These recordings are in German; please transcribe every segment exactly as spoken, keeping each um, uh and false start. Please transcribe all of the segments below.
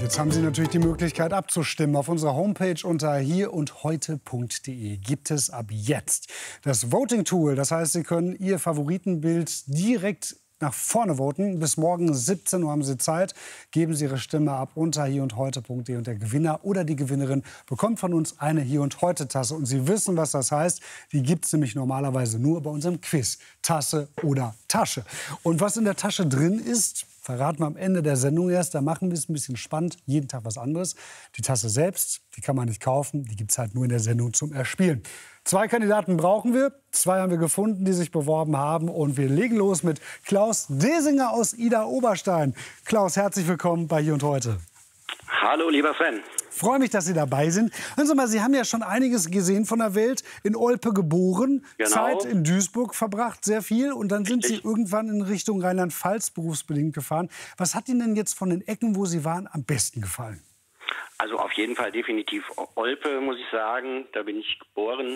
Jetzt haben Sie natürlich die Möglichkeit abzustimmen. Auf unserer Homepage unter hier und heute punkt de gibt es ab jetzt das Voting-Tool. Das heißt, Sie können Ihr Favoritenbild direkt nach vorne voten. Bis morgen siebzehn Uhr haben Sie Zeit. Geben Sie Ihre Stimme ab unter hier und heute punkt de und der Gewinner oder die Gewinnerin bekommt von uns eine Hier und heute Tasse. Und Sie wissen, was das heißt. Die gibt es nämlich normalerweise nur bei unserem Quiz. Tasse oder Tasche. Und was in der Tasche drin ist, verraten wir am Ende der Sendung erst. Da machen wir es ein bisschen spannend. Jeden Tag was anderes. Die Tasse selbst, die kann man nicht kaufen. Die gibt es halt nur in der Sendung zum Erspielen. Zwei Kandidaten brauchen wir. Zwei haben wir gefunden, die sich beworben haben. Und wir legen los mit Klaus Desinger aus Idar-Oberstein. Klaus, herzlich willkommen bei Hier und Heute. Hallo, lieber Sven. Freue mich, dass Sie dabei sind. Hören Sie mal, Sie haben ja schon einiges gesehen von der Welt. In Olpe geboren, Genau. Zeit in Duisburg verbracht, sehr viel. Und dann sind Richtig. Sie irgendwann in Richtung Rheinland-Pfalz berufsbedingt gefahren. Was hat Ihnen denn jetzt von den Ecken, wo Sie waren, am besten gefallen? Also auf jeden Fall definitiv Olpe, muss ich sagen. Da bin ich geboren.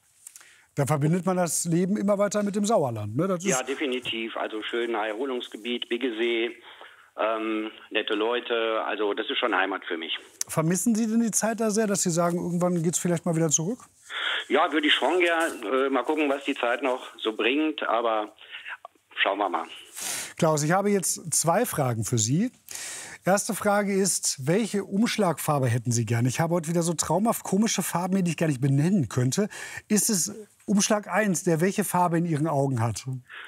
Da verbindet man das Leben immer weiter mit dem Sauerland, ne? Das ist Ja, definitiv. Also schön Erholungsgebiet, Biggesee, ähm, nette Leute. Also das ist schon Heimat für mich. Vermissen Sie denn die Zeit da sehr, dass Sie sagen, irgendwann geht es vielleicht mal wieder zurück? Ja, würde ich schon gern. Äh, mal gucken, was die Zeit noch so bringt. Aber schauen wir mal. Klaus, ich habe jetzt zwei Fragen für Sie. Erste Frage ist, welche Umschlagfarbe hätten Sie gerne? Ich habe heute wieder so traumhaft komische Farben, die ich gar nicht benennen könnte. Ist es Umschlag eins, der welche Farbe in Ihren Augen hat?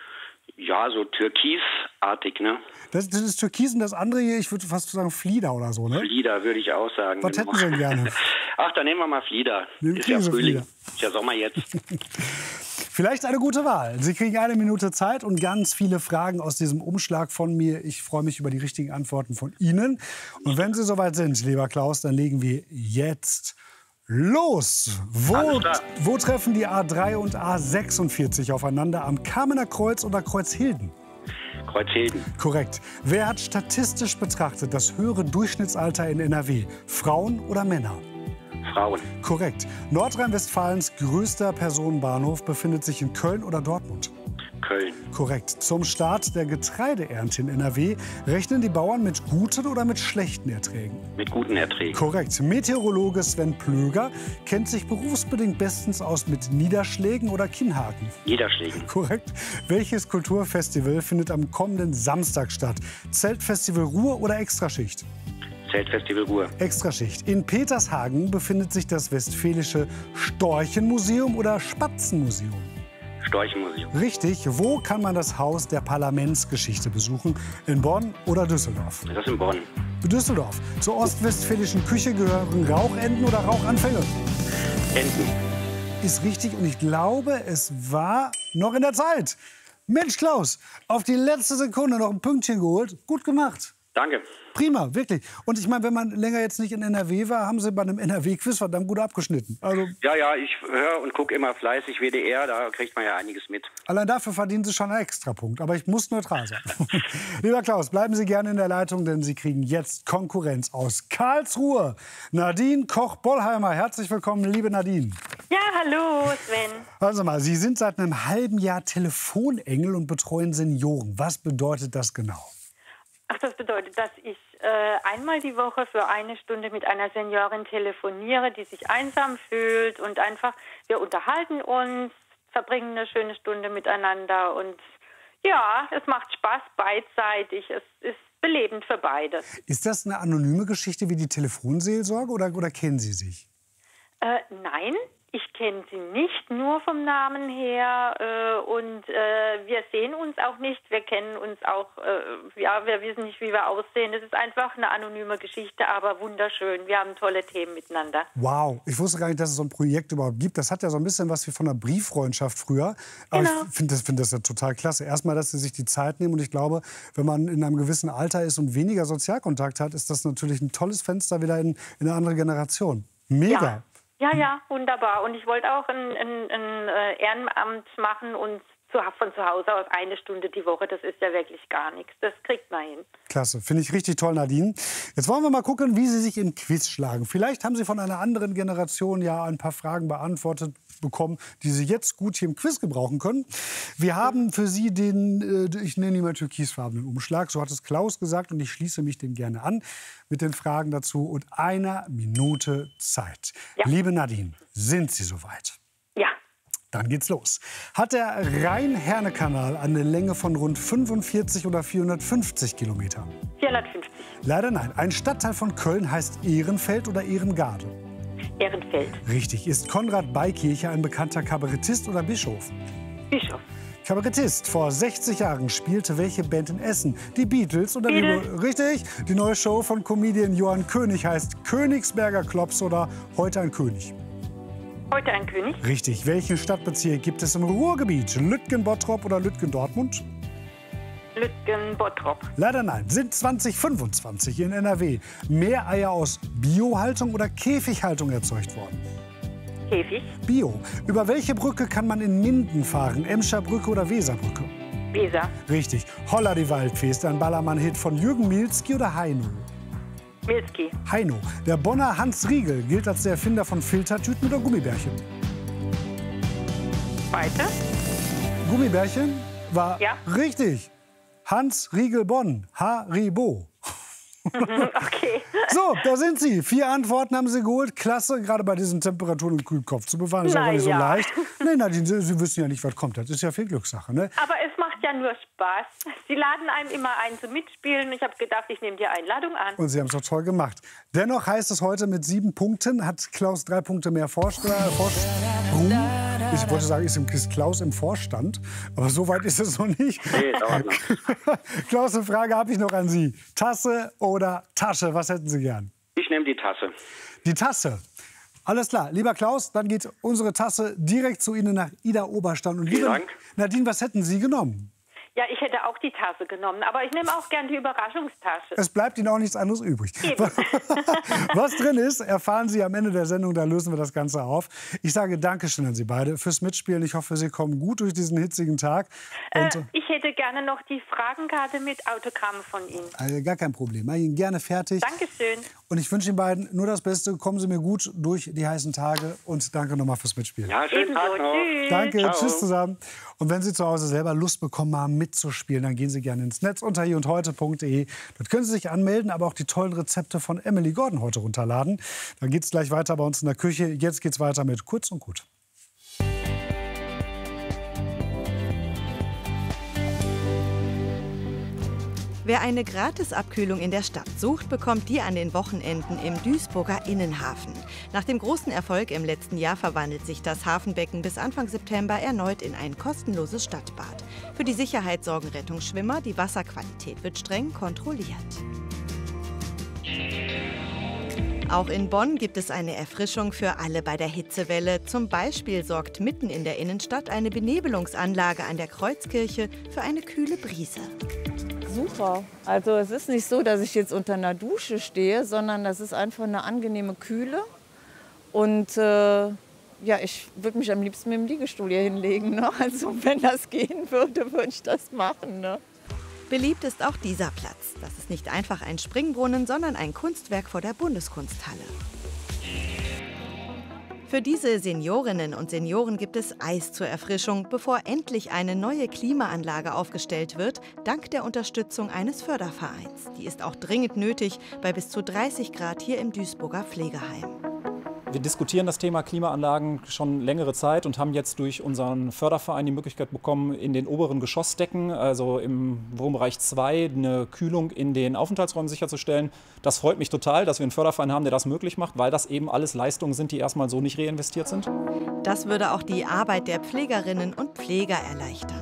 Ja, so türkisartig, ne? Das, das ist Türkis und das andere hier, ich würde fast sagen Flieder oder so, ne? Flieder würde ich auch sagen. Was genau. hätten Sie denn gerne? Ach, dann nehmen wir mal Flieder. Nehmen- Ist ja kriegen Sie Frühling. Flieder. Ist ja Sommer jetzt. Vielleicht eine gute Wahl. Sie kriegen eine Minute Zeit und ganz viele Fragen aus diesem Umschlag von mir. Ich freue mich über die richtigen Antworten von Ihnen. Und wenn Sie soweit sind, lieber Klaus, dann legen wir jetzt los. Wo, Alles klar. wo treffen die A drei und A sechsundvierzig aufeinander? Am Kamener Kreuz oder Kreuzhilden? Kreuzhilden. Korrekt. Wer hat statistisch betrachtet das höhere Durchschnittsalter in N R W? Frauen oder Männer? Frauen. Korrekt. Nordrhein-Westfalens größter Personenbahnhof befindet sich in Köln oder Dortmund? Köln. Korrekt. Zum Start der Getreideernte in N R W rechnen die Bauern mit guten oder mit schlechten Erträgen? Mit guten Erträgen. Korrekt. Meteorologe Sven Plöger kennt sich berufsbedingt bestens aus mit Niederschlägen oder Kinnhaken? Niederschlägen. Korrekt. Welches Kulturfestival findet am kommenden Samstag statt? Zeltfestival Ruhr oder Extraschicht? Zeltfestival Ruhr. Extraschicht. In Petershagen befindet sich das Westfälische Storchenmuseum oder Spatzenmuseum? Storchenmuseum. Richtig. Wo kann man das Haus der Parlamentsgeschichte besuchen? In Bonn oder Düsseldorf? Das ist in Bonn. Düsseldorf. Zur ostwestfälischen Küche gehören Rauchenten oder Rauchanfälle? Enten. Ist richtig und ich glaube, es war noch in der Zeit. Mensch, Klaus, auf die letzte Sekunde noch ein Pünktchen geholt. Gut gemacht. Danke. Prima, wirklich. Und ich meine, wenn man länger jetzt nicht in N R W war, haben Sie bei einem N R W-Quiz verdammt gut abgeschnitten. Also Ja, ja, ich höre und gucke immer fleißig W D R, da kriegt man ja einiges mit. allein dafür verdienen Sie schon einen Extrapunkt. Aber ich muss neutral sein. Lieber Klaus, bleiben Sie gerne in der Leitung, denn Sie kriegen jetzt Konkurrenz aus Karlsruhe. Nadine Koch-Bollheimer, herzlich willkommen, liebe Nadine. Ja, hallo Sven. Hören Sie mal, Sie sind seit einem halben Jahr Telefonengel und betreuen Senioren. Was bedeutet das genau? Ach, das bedeutet, dass ich äh, einmal die Woche für eine Stunde mit einer Seniorin telefoniere, die sich einsam fühlt und einfach, wir unterhalten uns, verbringen eine schöne Stunde miteinander und ja, es macht Spaß beidseitig, es ist belebend für beide. Ist das eine anonyme Geschichte wie die Telefonseelsorge oder, oder kennen Sie sich? Äh, nein, ich kenne sie nicht nur vom Namen her äh, und äh, wir sehen uns auch nicht, wir kennen uns auch, äh, ja, wir wissen nicht, wie wir aussehen. Es ist einfach eine anonyme Geschichte, aber wunderschön. Wir haben tolle Themen miteinander. Wow, ich wusste gar nicht, dass es so ein Projekt überhaupt gibt. Das hat ja so ein bisschen was wie von einer Brieffreundschaft früher. Aber Genau. ich finde das, find das ja total klasse. Erstmal, dass Sie sich die Zeit nehmen. Und ich glaube, wenn man in einem gewissen Alter ist und weniger Sozialkontakt hat, ist das natürlich ein tolles Fenster wieder in, in eine andere Generation. Mega. Ja. Ja, ja, wunderbar. Und ich wollte auch ein, ein, ein Ehrenamt machen und zu, von zu Hause aus eine Stunde die Woche, das ist ja wirklich gar nichts. Das kriegt man hin. Klasse, finde ich richtig toll, Nadine. Jetzt wollen wir mal gucken, wie Sie sich im Quiz schlagen. Vielleicht haben Sie von einer anderen Generation ja ein paar Fragen beantwortet bekommen, die Sie jetzt gut hier im Quiz gebrauchen können. Wir haben für Sie den, äh, ich nenne ihn mal türkisfarbenen Umschlag, so hat es Klaus gesagt, und ich schließe mich dem gerne an mit den Fragen dazu und einer Minute Zeit. Ja. Liebe Nadine, sind Sie soweit? Ja. Dann geht's los. Hat der Rhein-Herne-Kanal eine Länge von rund fünfundvierzig oder vierhundertfünfzig Kilometern? vierhundertfünfzig. Leider nein. Ein Stadtteil von Köln heißt Ehrenfeld oder Ehrengarde? Ehrenfeld. Richtig. Ist Konrad Beikircher ein bekannter Kabarettist oder Bischof? Bischof. Kabarettist. Vor sechzig Jahren spielte welche Band in Essen? Die Beatles oder Beatles. die... Richtig. Die neue Show von Comedian Johann König heißt Königsberger Klops oder Heute ein König? Heute ein König. Richtig. Welchen Stadtbezirk gibt es im Ruhrgebiet? Lütgen-Bottrop oder Lütgen-Dortmund? Lütgen-Bottrop. Leider nein. Sind zwanzig fünfundzwanzig in N R W mehr Eier aus Biohaltung oder Käfighaltung erzeugt worden? Käfig. Bio. Über welche Brücke kann man in Minden fahren? Emscher Brücke oder Weserbrücke? Weser. Richtig. Holla die Waldfee ist ein Ballermann-Hit von Jürgen Milzki oder Heino? Milzki. Heino. Der Bonner Hans Riegel gilt als der Erfinder von Filtertüten oder Gummibärchen? Weiter. Gummibärchen war Ja. richtig. Hans Riegel Bonn. Haribo. Okay. So, da sind Sie. Vier Antworten haben Sie geholt. Klasse, gerade bei diesen Temperaturen und Kühlkopf zu bewahren. Ist Na einfach nicht so ja. leicht. Nein, Nadine, Sie, Sie wissen ja nicht, was kommt. Das ist ja viel Glückssache. Ne? Aber es macht ja nur Spaß. Sie laden einem immer ein zum Mitspielen. Ich habe gedacht, ich nehme die Einladung an. Und Sie haben es doch toll gemacht. Dennoch heißt es heute mit sieben Punkten, hat Klaus drei Punkte mehr Vorsprung. Vorsprung. Ich wollte sagen, ist, im, ist Klaus im Vorstand. Aber so weit ist es noch nicht. Nee, dauert noch. Klaus, eine Frage habe ich noch an Sie. Tasse oder Tasche? Was hätten Sie gern? Ich nehme die Tasse. Die Tasse. Alles klar. Lieber Klaus, dann geht unsere Tasse direkt zu Ihnen nach Ida Oberstand. Und Vielen liebe Dank. Nadine, was hätten Sie genommen? Ja, ich hätte auch die Tasse genommen. Aber ich nehme auch gern die Überraschungstasche. Es bleibt Ihnen auch nichts anderes übrig. Eben. Was drin ist, erfahren Sie am Ende der Sendung. Da lösen wir das Ganze auf. Ich sage Dankeschön an Sie beide fürs Mitspielen. Ich hoffe, Sie kommen gut durch diesen hitzigen Tag. Und, Äh, ich hätte gerne noch die Fragenkarte mit Autogramm von Ihnen. äh, gar kein Problem. Mach ich Ihnen gerne fertig. Dankeschön. Und ich wünsche Ihnen beiden nur das Beste. Kommen Sie mir gut durch die heißen Tage. Und danke nochmal fürs Mitspielen. Ja, schönen Ebenso. Tag noch. Tschüss. Danke, Ciao. tschüss zusammen. Und wenn Sie zu Hause selber Lust bekommen haben, mitzuspielen, dann gehen Sie gerne ins Netz unter hier und heute punkt de. Dort können Sie sich anmelden, aber auch die tollen Rezepte von Emily Gordon heute runterladen. Dann geht es gleich weiter bei uns in der Küche. Jetzt geht es weiter mit Kurz und Gut. Wer eine Gratisabkühlung in der Stadt sucht, bekommt die an den Wochenenden im Duisburger Innenhafen. Nach dem großen Erfolg im letzten Jahr verwandelt sich das Hafenbecken bis Anfang September erneut in ein kostenloses Stadtbad. Für die Sicherheit sorgen Rettungsschwimmer, die Wasserqualität wird streng kontrolliert. Auch in Bonn gibt es eine Erfrischung für alle bei der Hitzewelle. Zum Beispiel sorgt mitten in der Innenstadt eine Benebelungsanlage an der Kreuzkirche für eine kühle Brise. Super. Also es ist nicht so, dass ich jetzt unter einer Dusche stehe, sondern das ist einfach eine angenehme Kühle. Und äh, ja, ich würde mich am liebsten mit dem Liegestuhl hier hinlegen. Ne? Also wenn das gehen würde, würde ich das machen. Ne? Beliebt ist auch dieser Platz. Das ist nicht einfach ein Springbrunnen, sondern ein Kunstwerk vor der Bundeskunsthalle. Für diese Seniorinnen und Senioren gibt es Eis zur Erfrischung, bevor endlich eine neue Klimaanlage aufgestellt wird, dank der Unterstützung eines Fördervereins. Die ist auch dringend nötig bei bis zu dreißig Grad hier im Duisburger Pflegeheim. Wir diskutieren das Thema Klimaanlagen schon längere Zeit und haben jetzt durch unseren Förderverein die Möglichkeit bekommen, in den oberen Geschossdecken, also im Wohnbereich zwei, eine Kühlung in den Aufenthaltsräumen sicherzustellen. Das freut mich total, dass wir einen Förderverein haben, der das möglich macht, weil das eben alles Leistungen sind, die erstmal so nicht reinvestiert sind. Das würde auch die Arbeit der Pflegerinnen und Pfleger erleichtern.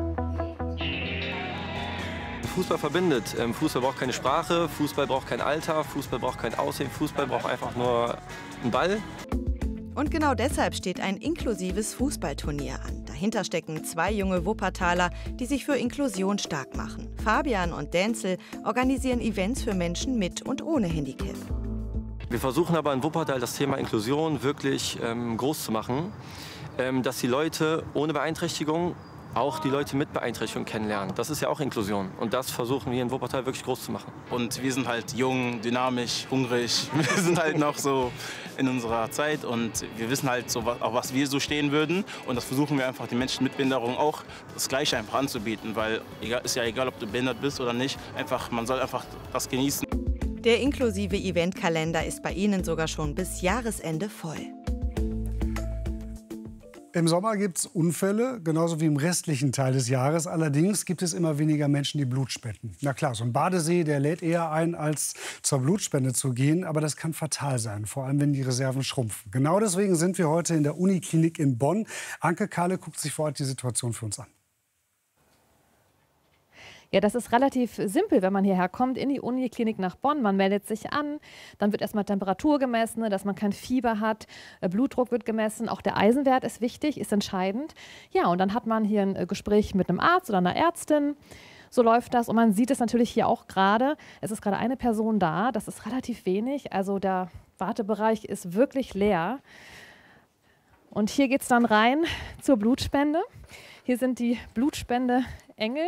Fußball verbindet. Fußball braucht keine Sprache, Fußball braucht kein Alter, Fußball braucht kein Aussehen, Fußball braucht einfach nur einen Ball. Und genau deshalb steht ein inklusives Fußballturnier an. Dahinter stecken zwei junge Wuppertaler, die sich für Inklusion stark machen. Fabian und Denzel organisieren Events für Menschen mit und ohne Handicap. Wir versuchen aber in Wuppertal das Thema Inklusion wirklich ähm, groß zu machen, ähm, dass die Leute ohne Beeinträchtigung auch die Leute mit Beeinträchtigung kennenlernen. Das ist ja auch Inklusion und das versuchen wir in Wuppertal wirklich groß zu machen. Und wir sind halt jung, dynamisch, hungrig. Wir sind halt noch so in unserer Zeit und wir wissen halt, so, auf was wir so stehen würden. Und das versuchen wir einfach den Menschen mit Behinderung auch das Gleiche einfach anzubieten. Weil es ist ja egal, ob du behindert bist oder nicht, einfach, man soll einfach das genießen. Der inklusive Eventkalender ist bei Ihnen sogar schon bis Jahresende voll. Im Sommer gibt es Unfälle, genauso wie im restlichen Teil des Jahres. Allerdings gibt es immer weniger Menschen, die Blut spenden. Na klar, so ein Badesee, der lädt eher ein, als zur Blutspende zu gehen. Aber das kann fatal sein, vor allem wenn die Reserven schrumpfen. Genau deswegen sind wir heute in der Uniklinik in Bonn. Anke Kahle guckt sich vor Ort die Situation für uns an. Ja, das ist relativ simpel, wenn man hierher kommt, in die Uniklinik nach Bonn. Man meldet sich an, dann wird erstmal Temperatur gemessen, dass man kein Fieber hat, Blutdruck wird gemessen, auch der Eisenwert ist wichtig, ist entscheidend. Ja, und dann hat man hier ein Gespräch mit einem Arzt oder einer Ärztin. So läuft das und man sieht es natürlich hier auch gerade. Es ist gerade eine Person da, das ist relativ wenig, also der Wartebereich ist wirklich leer. Und hier geht es dann rein zur Blutspende. Hier sind die Blutspende-Engel.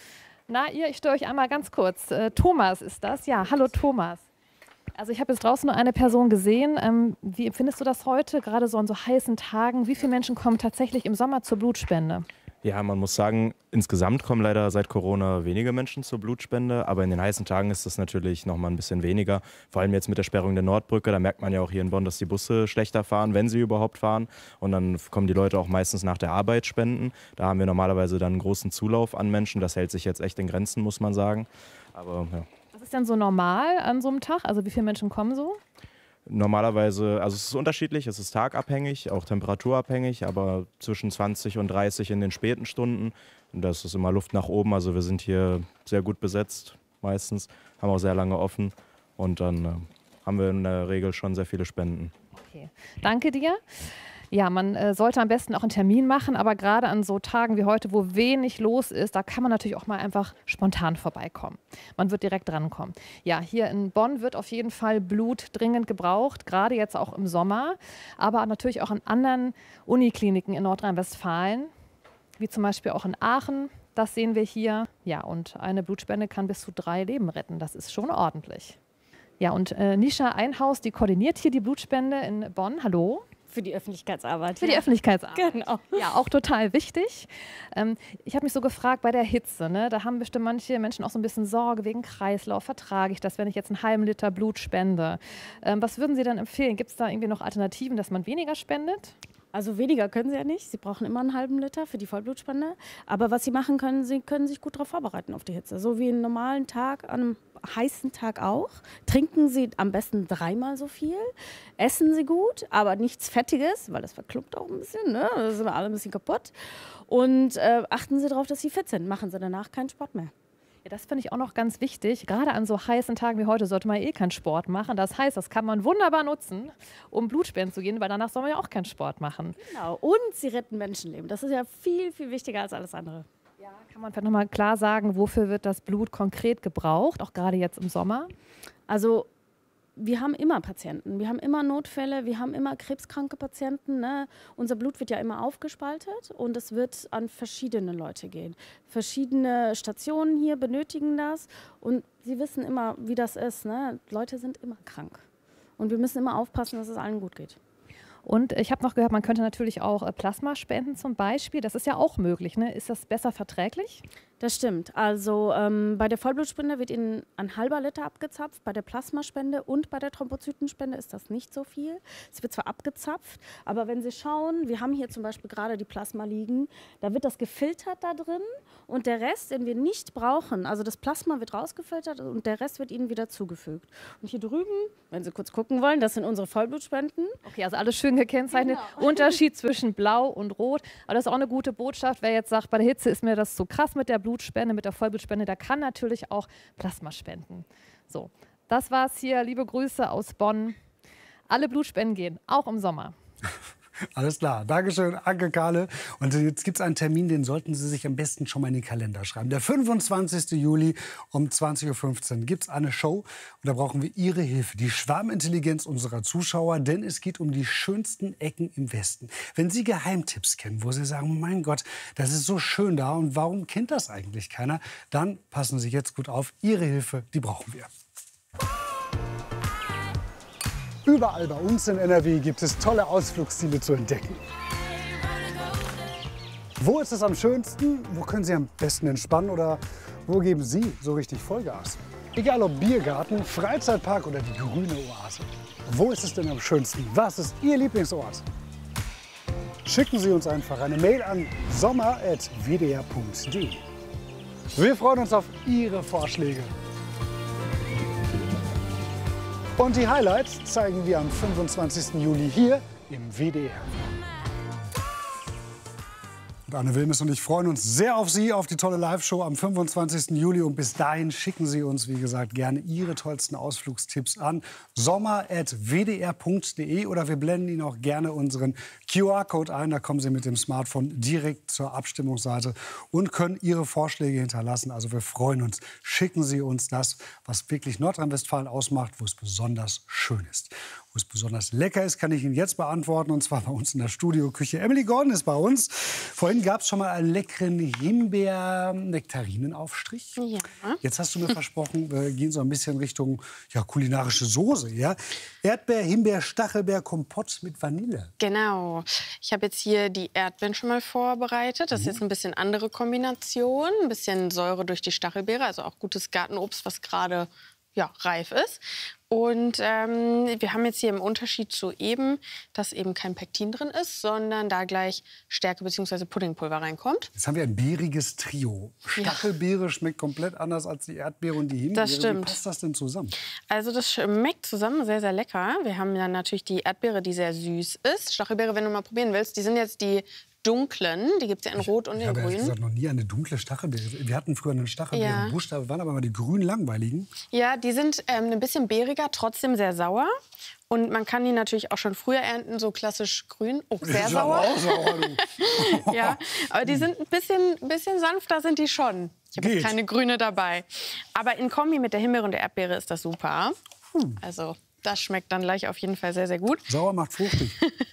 Na, ihr, ich störe euch einmal ganz kurz. Äh, Thomas ist das. Ja, hallo Thomas. Also ich habe jetzt draußen nur eine Person gesehen. Ähm, wie empfindest du das heute, gerade so an so heißen Tagen? Wie viele Menschen kommen tatsächlich im Sommer zur Blutspende? Ja, man muss sagen, insgesamt kommen leider seit Corona wenige Menschen zur Blutspende. Aber in den heißen Tagen ist das natürlich noch mal ein bisschen weniger. Vor allem jetzt mit der Sperrung der Nordbrücke. Da merkt man ja auch hier in Bonn, dass die Busse schlechter fahren, wenn sie überhaupt fahren. Und dann kommen die Leute auch meistens nach der Arbeit spenden. Da haben wir normalerweise dann einen großen Zulauf an Menschen. Das hält sich jetzt echt in Grenzen, muss man sagen. Aber ja. Was ist denn so normal an so einem Tag? Also wie viele Menschen kommen so? Normalerweise, also es ist unterschiedlich, es ist tagabhängig, auch temperaturabhängig, aber zwischen zwanzig und dreißig in den späten Stunden. Und das ist immer Luft nach oben, also wir sind hier sehr gut besetzt meistens, haben auch sehr lange offen und dann äh, haben wir in der Regel schon sehr viele Spenden. Okay, danke dir. Ja, man äh, sollte am besten auch einen Termin machen, aber gerade an so Tagen wie heute, wo wenig los ist, da kann man natürlich auch mal einfach spontan vorbeikommen. Man wird direkt drankommen. Ja, hier in Bonn wird auf jeden Fall Blut dringend gebraucht, gerade jetzt auch im Sommer, aber natürlich auch an anderen Unikliniken in Nordrhein-Westfalen, wie zum Beispiel auch in Aachen. Das sehen wir hier. Ja, und eine Blutspende kann bis zu drei Leben retten. Das ist schon ordentlich. Ja, und äh, Nisha Einhaus, die koordiniert hier die Blutspende in Bonn. Hallo. Für die Öffentlichkeitsarbeit. Für ja. die Öffentlichkeitsarbeit. Genau. Ja, auch total wichtig. Ähm, ich habe mich so gefragt, bei der Hitze, ne, da haben bestimmt manche Menschen auch so ein bisschen Sorge wegen Kreislauf. Vertrage ich das, wenn ich jetzt einen halben Liter Blut spende? Ähm, was würden Sie denn empfehlen? Gibt es da irgendwie noch Alternativen, dass man weniger spendet? Also weniger können Sie ja nicht. Sie brauchen immer einen halben Liter für die Vollblutspende. Aber was Sie machen können, Sie können sich gut darauf vorbereiten auf die Hitze. So wie einen normalen Tag, an einem heißen Tag auch. Trinken Sie am besten dreimal so viel. Essen Sie gut, aber nichts Fettiges, weil das verklumpt auch ein bisschen. Ne? Da sind wir alle ein bisschen kaputt. Und äh, achten Sie darauf, dass Sie fit sind. Machen Sie danach keinen Sport mehr. Ja, das finde ich auch noch ganz wichtig. Gerade an so heißen Tagen wie heute sollte man eh keinen Sport machen. Das heißt, das kann man wunderbar nutzen, um Blutspenden zu gehen, weil danach soll man ja auch keinen Sport machen. Genau. Und Sie retten Menschenleben. Das ist ja viel, viel wichtiger als alles andere. Ja, kann man vielleicht nochmal klar sagen, wofür wird das Blut konkret gebraucht, auch gerade jetzt im Sommer? Also wir haben immer Patienten, wir haben immer Notfälle, wir haben immer krebskranke Patienten. Ne? Unser Blut wird ja immer aufgespaltet und es wird an verschiedene Leute gehen. Verschiedene Stationen hier benötigen das und Sie wissen immer, wie das ist. Ne? Leute sind immer krank und wir müssen immer aufpassen, dass es allen gut geht. Und ich habe noch gehört, man könnte natürlich auch Plasma spenden zum Beispiel. Das ist ja auch möglich. Ne? Ist das besser verträglich? Das stimmt. Also ähm, bei der Vollblutspende wird Ihnen ein halber Liter abgezapft. Bei der Plasmaspende und bei der Thrombozytenspende ist das nicht so viel. Es wird zwar abgezapft, aber wenn Sie schauen, wir haben hier zum Beispiel gerade die Plasma liegen, da wird das gefiltert da drin und der Rest, den wir nicht brauchen, also das Plasma wird rausgefiltert und der Rest wird Ihnen wieder zugefügt. Und hier drüben, wenn Sie kurz gucken wollen, das sind unsere Vollblutspenden. Okay, also alles schön gekennzeichnet. Genau. Unterschied zwischen Blau und Rot. Aber das ist auch eine gute Botschaft. Wer jetzt sagt, bei der Hitze ist mir das so krass mit der Blutspende, mit der Vollblutspende, der kann natürlich auch Plasma spenden. So, das war's hier. Liebe Grüße aus Bonn. Alle Blutspenden gehen, auch im Sommer. Alles klar. Dankeschön, Anke Kahle. Und jetzt gibt es einen Termin, den sollten Sie sich am besten schon mal in den Kalender schreiben. Der fünfundzwanzigsten Juli um zwanzig Uhr fünfzehn gibt es eine Show. Und da brauchen wir Ihre Hilfe, die Schwarmintelligenz unserer Zuschauer. Denn es geht um die schönsten Ecken im Westen. Wenn Sie Geheimtipps kennen, wo Sie sagen, mein Gott, das ist so schön da und warum kennt das eigentlich keiner, dann passen Sie jetzt gut auf. Ihre Hilfe, die brauchen wir. Überall bei uns in N R W gibt es tolle Ausflugsziele zu entdecken. Wo ist es am schönsten? Wo können Sie am besten entspannen? Oder wo geben Sie so richtig Vollgas? Egal ob Biergarten, Freizeitpark oder die grüne Oase. Wo ist es denn am schönsten? Was ist Ihr Lieblingsort? Schicken Sie uns einfach eine Mail an sommer at w d r punkt d e. Wir freuen uns auf Ihre Vorschläge. Und die Highlights zeigen wir am fünfundzwanzigsten Juli hier im W D R. Und Anne Wilmes und ich freuen uns sehr auf Sie, auf die tolle Live-Show am fünfundzwanzigsten Juli. Und bis dahin schicken Sie uns, wie gesagt, gerne Ihre tollsten Ausflugstipps an sommer at w d r punkt d e oder wir blenden Ihnen auch gerne unseren Q R-Code ein. Da kommen Sie mit dem Smartphone direkt zur Abstimmungsseite und können Ihre Vorschläge hinterlassen. Also wir freuen uns. Schicken Sie uns das, was wirklich Nordrhein-Westfalen ausmacht, wo es besonders schön ist. Wo es besonders lecker ist, kann ich Ihnen jetzt beantworten. Und zwar bei uns in der Studioküche. Emily Gordon ist bei uns. Vorhin gab es schon mal einen leckeren Himbeer-Nektarinenaufstrich. Ja. Jetzt hast du mir versprochen, wir gehen so ein bisschen Richtung ja, kulinarische Soße. Ja? Erdbeer, Himbeer, Stachelbeer, Kompott mit Vanille. Genau. Ich habe jetzt hier die Erdbeeren schon mal vorbereitet. Das ist jetzt ein bisschen andere Kombination. Ein bisschen Säure durch die Stachelbeere, also auch gutes Gartenobst, was gerade ja, reif ist. Und ähm, wir haben jetzt hier im Unterschied zu eben, dass eben kein Pektin drin ist, sondern da gleich Stärke bzw. Puddingpulver reinkommt. Jetzt haben wir ein beeriges Trio. Stachelbeere schmeckt komplett anders als die Erdbeere und die Himbeere. Das stimmt. Wie passt das denn zusammen? Also das schmeckt zusammen sehr, sehr lecker. Wir haben dann natürlich die Erdbeere, die sehr süß ist. Stachelbeere, wenn du mal probieren willst, die sind jetzt die dunklen. Die gibt es ja in Rot und in Ich habe Grün. ehrlich gesagt noch nie eine dunkle Stachelbeere. Wir hatten früher einen Stachelbeerenbusch, Ja. da waren aber mal die grünen langweiligen. Ja, die sind ähm, ein bisschen beeriger, trotzdem sehr sauer. Und man kann die natürlich auch schon früher ernten, so klassisch grün. Oh, sehr Das ist sauer. aber auch sauer, du. Ja, aber die sind ein bisschen, bisschen sanfter, sind die schon. Ich habe Geht. jetzt keine grüne dabei. Aber in Kombi mit der Himbeere und der Erdbeere ist das super. Hm. Also das schmeckt dann gleich auf jeden Fall sehr, sehr gut. Sauer macht fruchtig.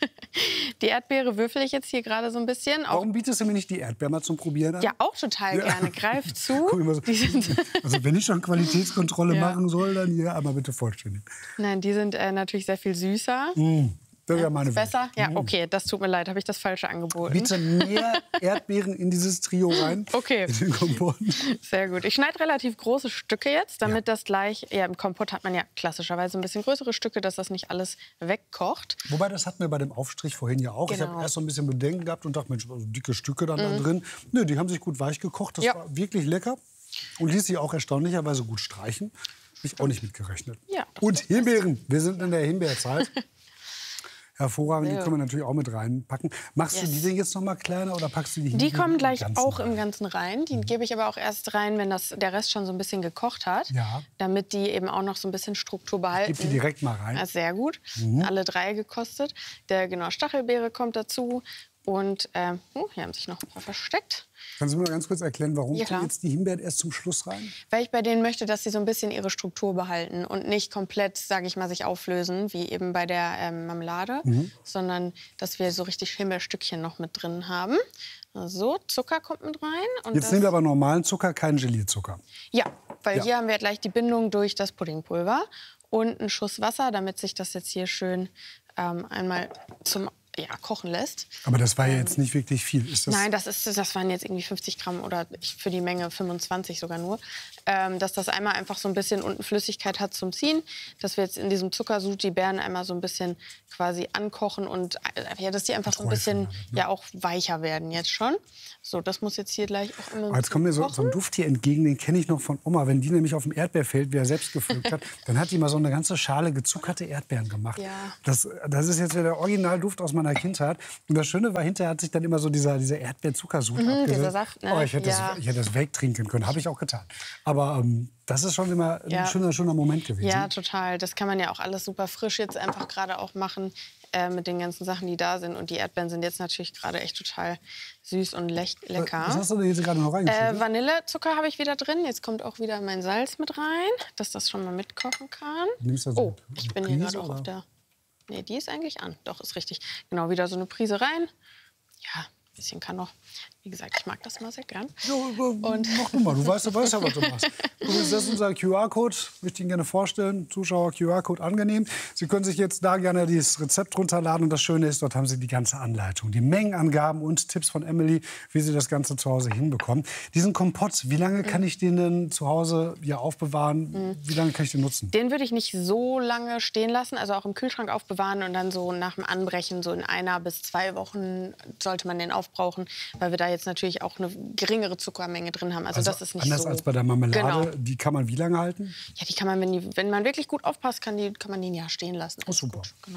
Die Erdbeere würfel ich jetzt hier gerade so ein bisschen. Auch, Warum bietest du mir nicht die Erdbeere mal zum Probieren an? ja, auch total Ja. gerne. Greif zu. Guck mal so. Die sind, Also wenn ich schon Qualitätskontrolle Ja. machen soll, dann hier einmal bitte vollständig. nein, die sind äh, natürlich sehr viel süßer. Mm, das wäre meine Ist Welt. besser? Ja, Mm. okay, das tut mir leid, habe ich das Falsche angeboten. Bitte mehr Erdbeeren in dieses Trio rein. Okay. In den Kompott. Sehr gut. Ich schneide relativ große Stücke jetzt, damit das gleich, ja, im Kompott hat man ja klassischerweise ein bisschen größere Stücke, dass das nicht alles wegkocht. Wobei, das hatten wir bei dem Aufstrich vorhin ja auch. Ich Genau. habe erst so ein bisschen Bedenken gehabt und dachte, Mensch, also dicke Stücke dann da Mhm. drin. Nö, die haben sich gut weich gekocht. Das Ja. war wirklich lecker. Und ließ sich auch erstaunlicherweise gut streichen. Hab ich auch nicht mitgerechnet. Ja, das Und Himbeeren. Wir sind in der Himbeerzeit. Hervorragend, die Sehr. können wir natürlich auch mit reinpacken. Machst du Yes. die denn jetzt noch mal kleiner oder packst du die Die Himbeeren kommen im gleich Ganzen auch rein? im Ganzen rein. Die gebe ich aber auch erst rein, wenn das, der Rest schon so ein bisschen gekocht hat. Ja. Damit die eben auch noch so ein bisschen Struktur behalten. Gib die direkt mal rein. Ja, sehr gut. Mhm. Alle drei gekostet. Der genau Stachelbeere kommt dazu. Und ähm, oh, hier haben sich noch ein paar versteckt. Kannst du mir noch ganz kurz erklären, warum Ja, klar. kommen jetzt die Himbeeren erst zum Schluss rein? Weil ich bei denen möchte, dass sie so ein bisschen ihre Struktur behalten und nicht komplett, sage ich mal, sich auflösen, wie eben bei der ähm, Marmelade, Mhm. sondern dass wir so richtig Himbeerstückchen noch mit drin haben. So, Zucker kommt mit rein. Und Jetzt das, nehmen wir aber normalen Zucker, keinen Gelierzucker. Ja, weil Ja. hier haben wir gleich die Bindung durch das Puddingpulver und einen Schuss Wasser, damit sich das jetzt hier schön ähm, einmal zum ja, kochen lässt. Aber das war ja jetzt nicht wirklich viel. Ist das Nein, das, ist, das waren jetzt irgendwie fünfzig Gramm oder ich, für die Menge fünfundzwanzig sogar nur. Ähm, dass das einmal einfach so ein bisschen unten Flüssigkeit hat zum Ziehen. Dass wir jetzt in diesem Zuckersud die Beeren einmal so ein bisschen quasi ankochen und äh, ja, dass die einfach so ein bisschen ja, auch weicher werden jetzt schon. So, das muss jetzt hier gleich auch immer Aber jetzt kommt mir so, kochen. so ein Duft hier entgegen, den kenne ich noch von Oma. Wenn die nämlich auf dem Erdbeerfeld, wie er selbst gepflückt hat, dann hat die mal so eine ganze Schale gezuckerte Erdbeeren gemacht. Ja. Das, das ist jetzt wieder der Originalduft aus meiner Kindheit. Und das Schöne war, hinterher hat sich dann immer so dieser, dieser Erdbeerzuckersud Mhm, abgesetzt. dieser Saft, ne? Oh, ich hätte, Ja. das, ich hätte das wegtrinken können, habe ich auch getan. Aber Aber ähm, das ist schon immer ein Ja. schöner, schöner Moment gewesen. Ja, total. Das kann man ja auch alles super frisch jetzt einfach gerade auch machen äh, mit den ganzen Sachen, die da sind. Und die Erdbeeren sind jetzt natürlich gerade echt total süß und lech lecker. Was hast du denn jetzt gerade noch reingeschüttet? Äh, Vanillezucker habe ich wieder drin. Jetzt kommt auch wieder mein Salz mit rein, dass das schon mal mitkochen kann. Nimmst du so Oh, eine ich bin hier Prise, gerade auch auf oder? der... Nee, die ist eigentlich an. Doch, ist richtig. Genau, wieder so eine Prise rein. Ja, ein bisschen kann noch. Wie gesagt, ich mag das mal sehr gern. Und mach du mal, du weißt, du weißt ja, was du machst. Übrigens, das ist unser Q R-Code. Möchte ich Ihnen gerne vorstellen. Zuschauer, Q R-Code angenehm. Sie können sich jetzt da gerne dieses Rezept runterladen. Und das Schöne ist, dort haben Sie die ganze Anleitung, die Mengenangaben und Tipps von Emily, wie Sie das Ganze zu Hause hinbekommen. Diesen Kompott, wie lange kann ich den denn zu Hause ja aufbewahren? Mhm. Wie lange kann ich den nutzen? Den würde ich nicht so lange stehen lassen, also auch im Kühlschrank aufbewahren und dann so nach dem Anbrechen, so in einer bis zwei Wochen sollte man den aufbrauchen, weil wir da jetzt natürlich auch eine geringere Zuckermenge drin haben. Also, Also das ist nicht anders so. als bei der Marmelade. Genau. Die kann man wie lange halten? Ja, die kann man, wenn, die, wenn man wirklich gut aufpasst, kann, die, kann man den ja stehen lassen. Oh, super. Gut, genau.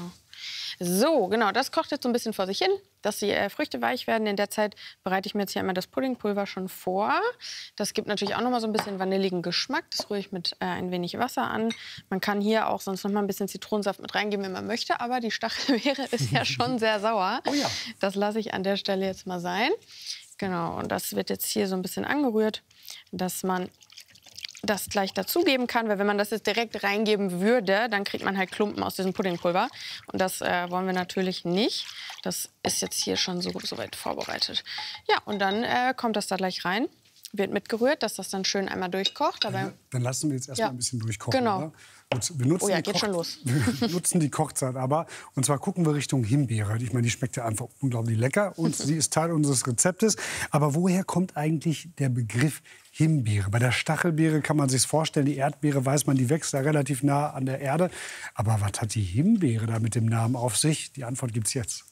So, genau, das kocht jetzt so ein bisschen vor sich hin, dass die äh, Früchte weich werden. In der Zeit bereite ich mir jetzt hier einmal das Puddingpulver schon vor. Das gibt natürlich auch noch mal so ein bisschen vanilligen Geschmack. Das rühre ich mit äh, ein wenig Wasser an. Man kann hier auch sonst noch mal ein bisschen Zitronensaft mit reingeben, wenn man möchte. Aber die Stachelbeere ist ja schon sehr sauer. Oh ja. Das lasse ich an der Stelle jetzt mal sein. Genau, und das wird jetzt hier so ein bisschen angerührt, dass man das gleich dazugeben kann, weil wenn man das jetzt direkt reingeben würde, dann kriegt man halt Klumpen aus diesem Puddingpulver und das äh, wollen wir natürlich nicht. Das ist jetzt hier schon so, so weit vorbereitet. Ja, und dann äh, kommt das da gleich rein, wird mitgerührt, dass das dann schön einmal durchkocht. Dabei Dann lassen wir jetzt erst mal Ja. ein bisschen durchkochen. Genau. Oder? Gut, wir nutzen Oh ja, die geht Koch- schon los. Wir nutzen die Kochzeit aber. Und zwar gucken wir Richtung Himbeere. Ich meine, die schmeckt ja einfach unglaublich lecker. Und sie ist Teil unseres Rezeptes. Aber woher kommt eigentlich der Begriff Himbeere? Bei der Stachelbeere kann man sich vorstellen. Die Erdbeere weiß man, die wächst da relativ nah an der Erde. Aber was hat die Himbeere da mit dem Namen auf sich? Die Antwort gibt's jetzt.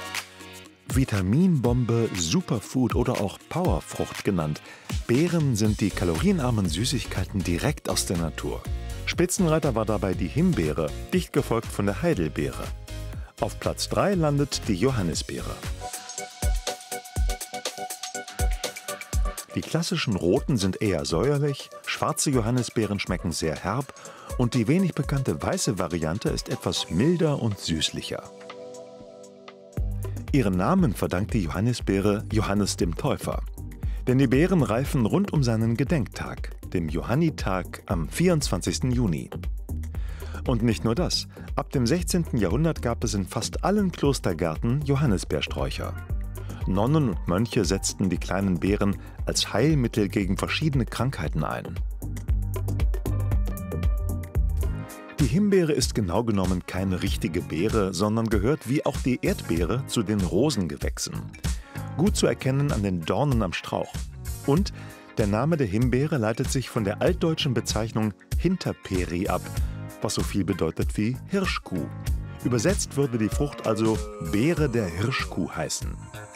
Vitaminbombe, Superfood oder auch Powerfrucht genannt. Beeren sind die kalorienarmen Süßigkeiten direkt aus der Natur. Spitzenreiter war dabei die Himbeere, dicht gefolgt von der Heidelbeere. Auf Platz drei landet die Johannisbeere. Die klassischen roten sind eher säuerlich, schwarze Johannisbeeren schmecken sehr herb und die wenig bekannte weiße Variante ist etwas milder und süßlicher. Ihren Namen verdankt die Johannisbeere Johannes dem Täufer. Denn die Beeren reifen rund um seinen Gedenktag, dem Johannitag am vierundzwanzigsten Juni. Und nicht nur das, ab dem sechzehnten Jahrhundert gab es in fast allen Klostergärten Johannisbeersträucher. Nonnen und Mönche setzten die kleinen Beeren als Heilmittel gegen verschiedene Krankheiten ein. Die Himbeere ist genau genommen keine richtige Beere, sondern gehört wie auch die Erdbeere zu den Rosengewächsen. Gut zu erkennen an den Dornen am Strauch. Und der Name der Himbeere leitet sich von der altdeutschen Bezeichnung Hinterperi ab, was so viel bedeutet wie Hirschkuh. Übersetzt würde die Frucht also Beere der Hirschkuh heißen.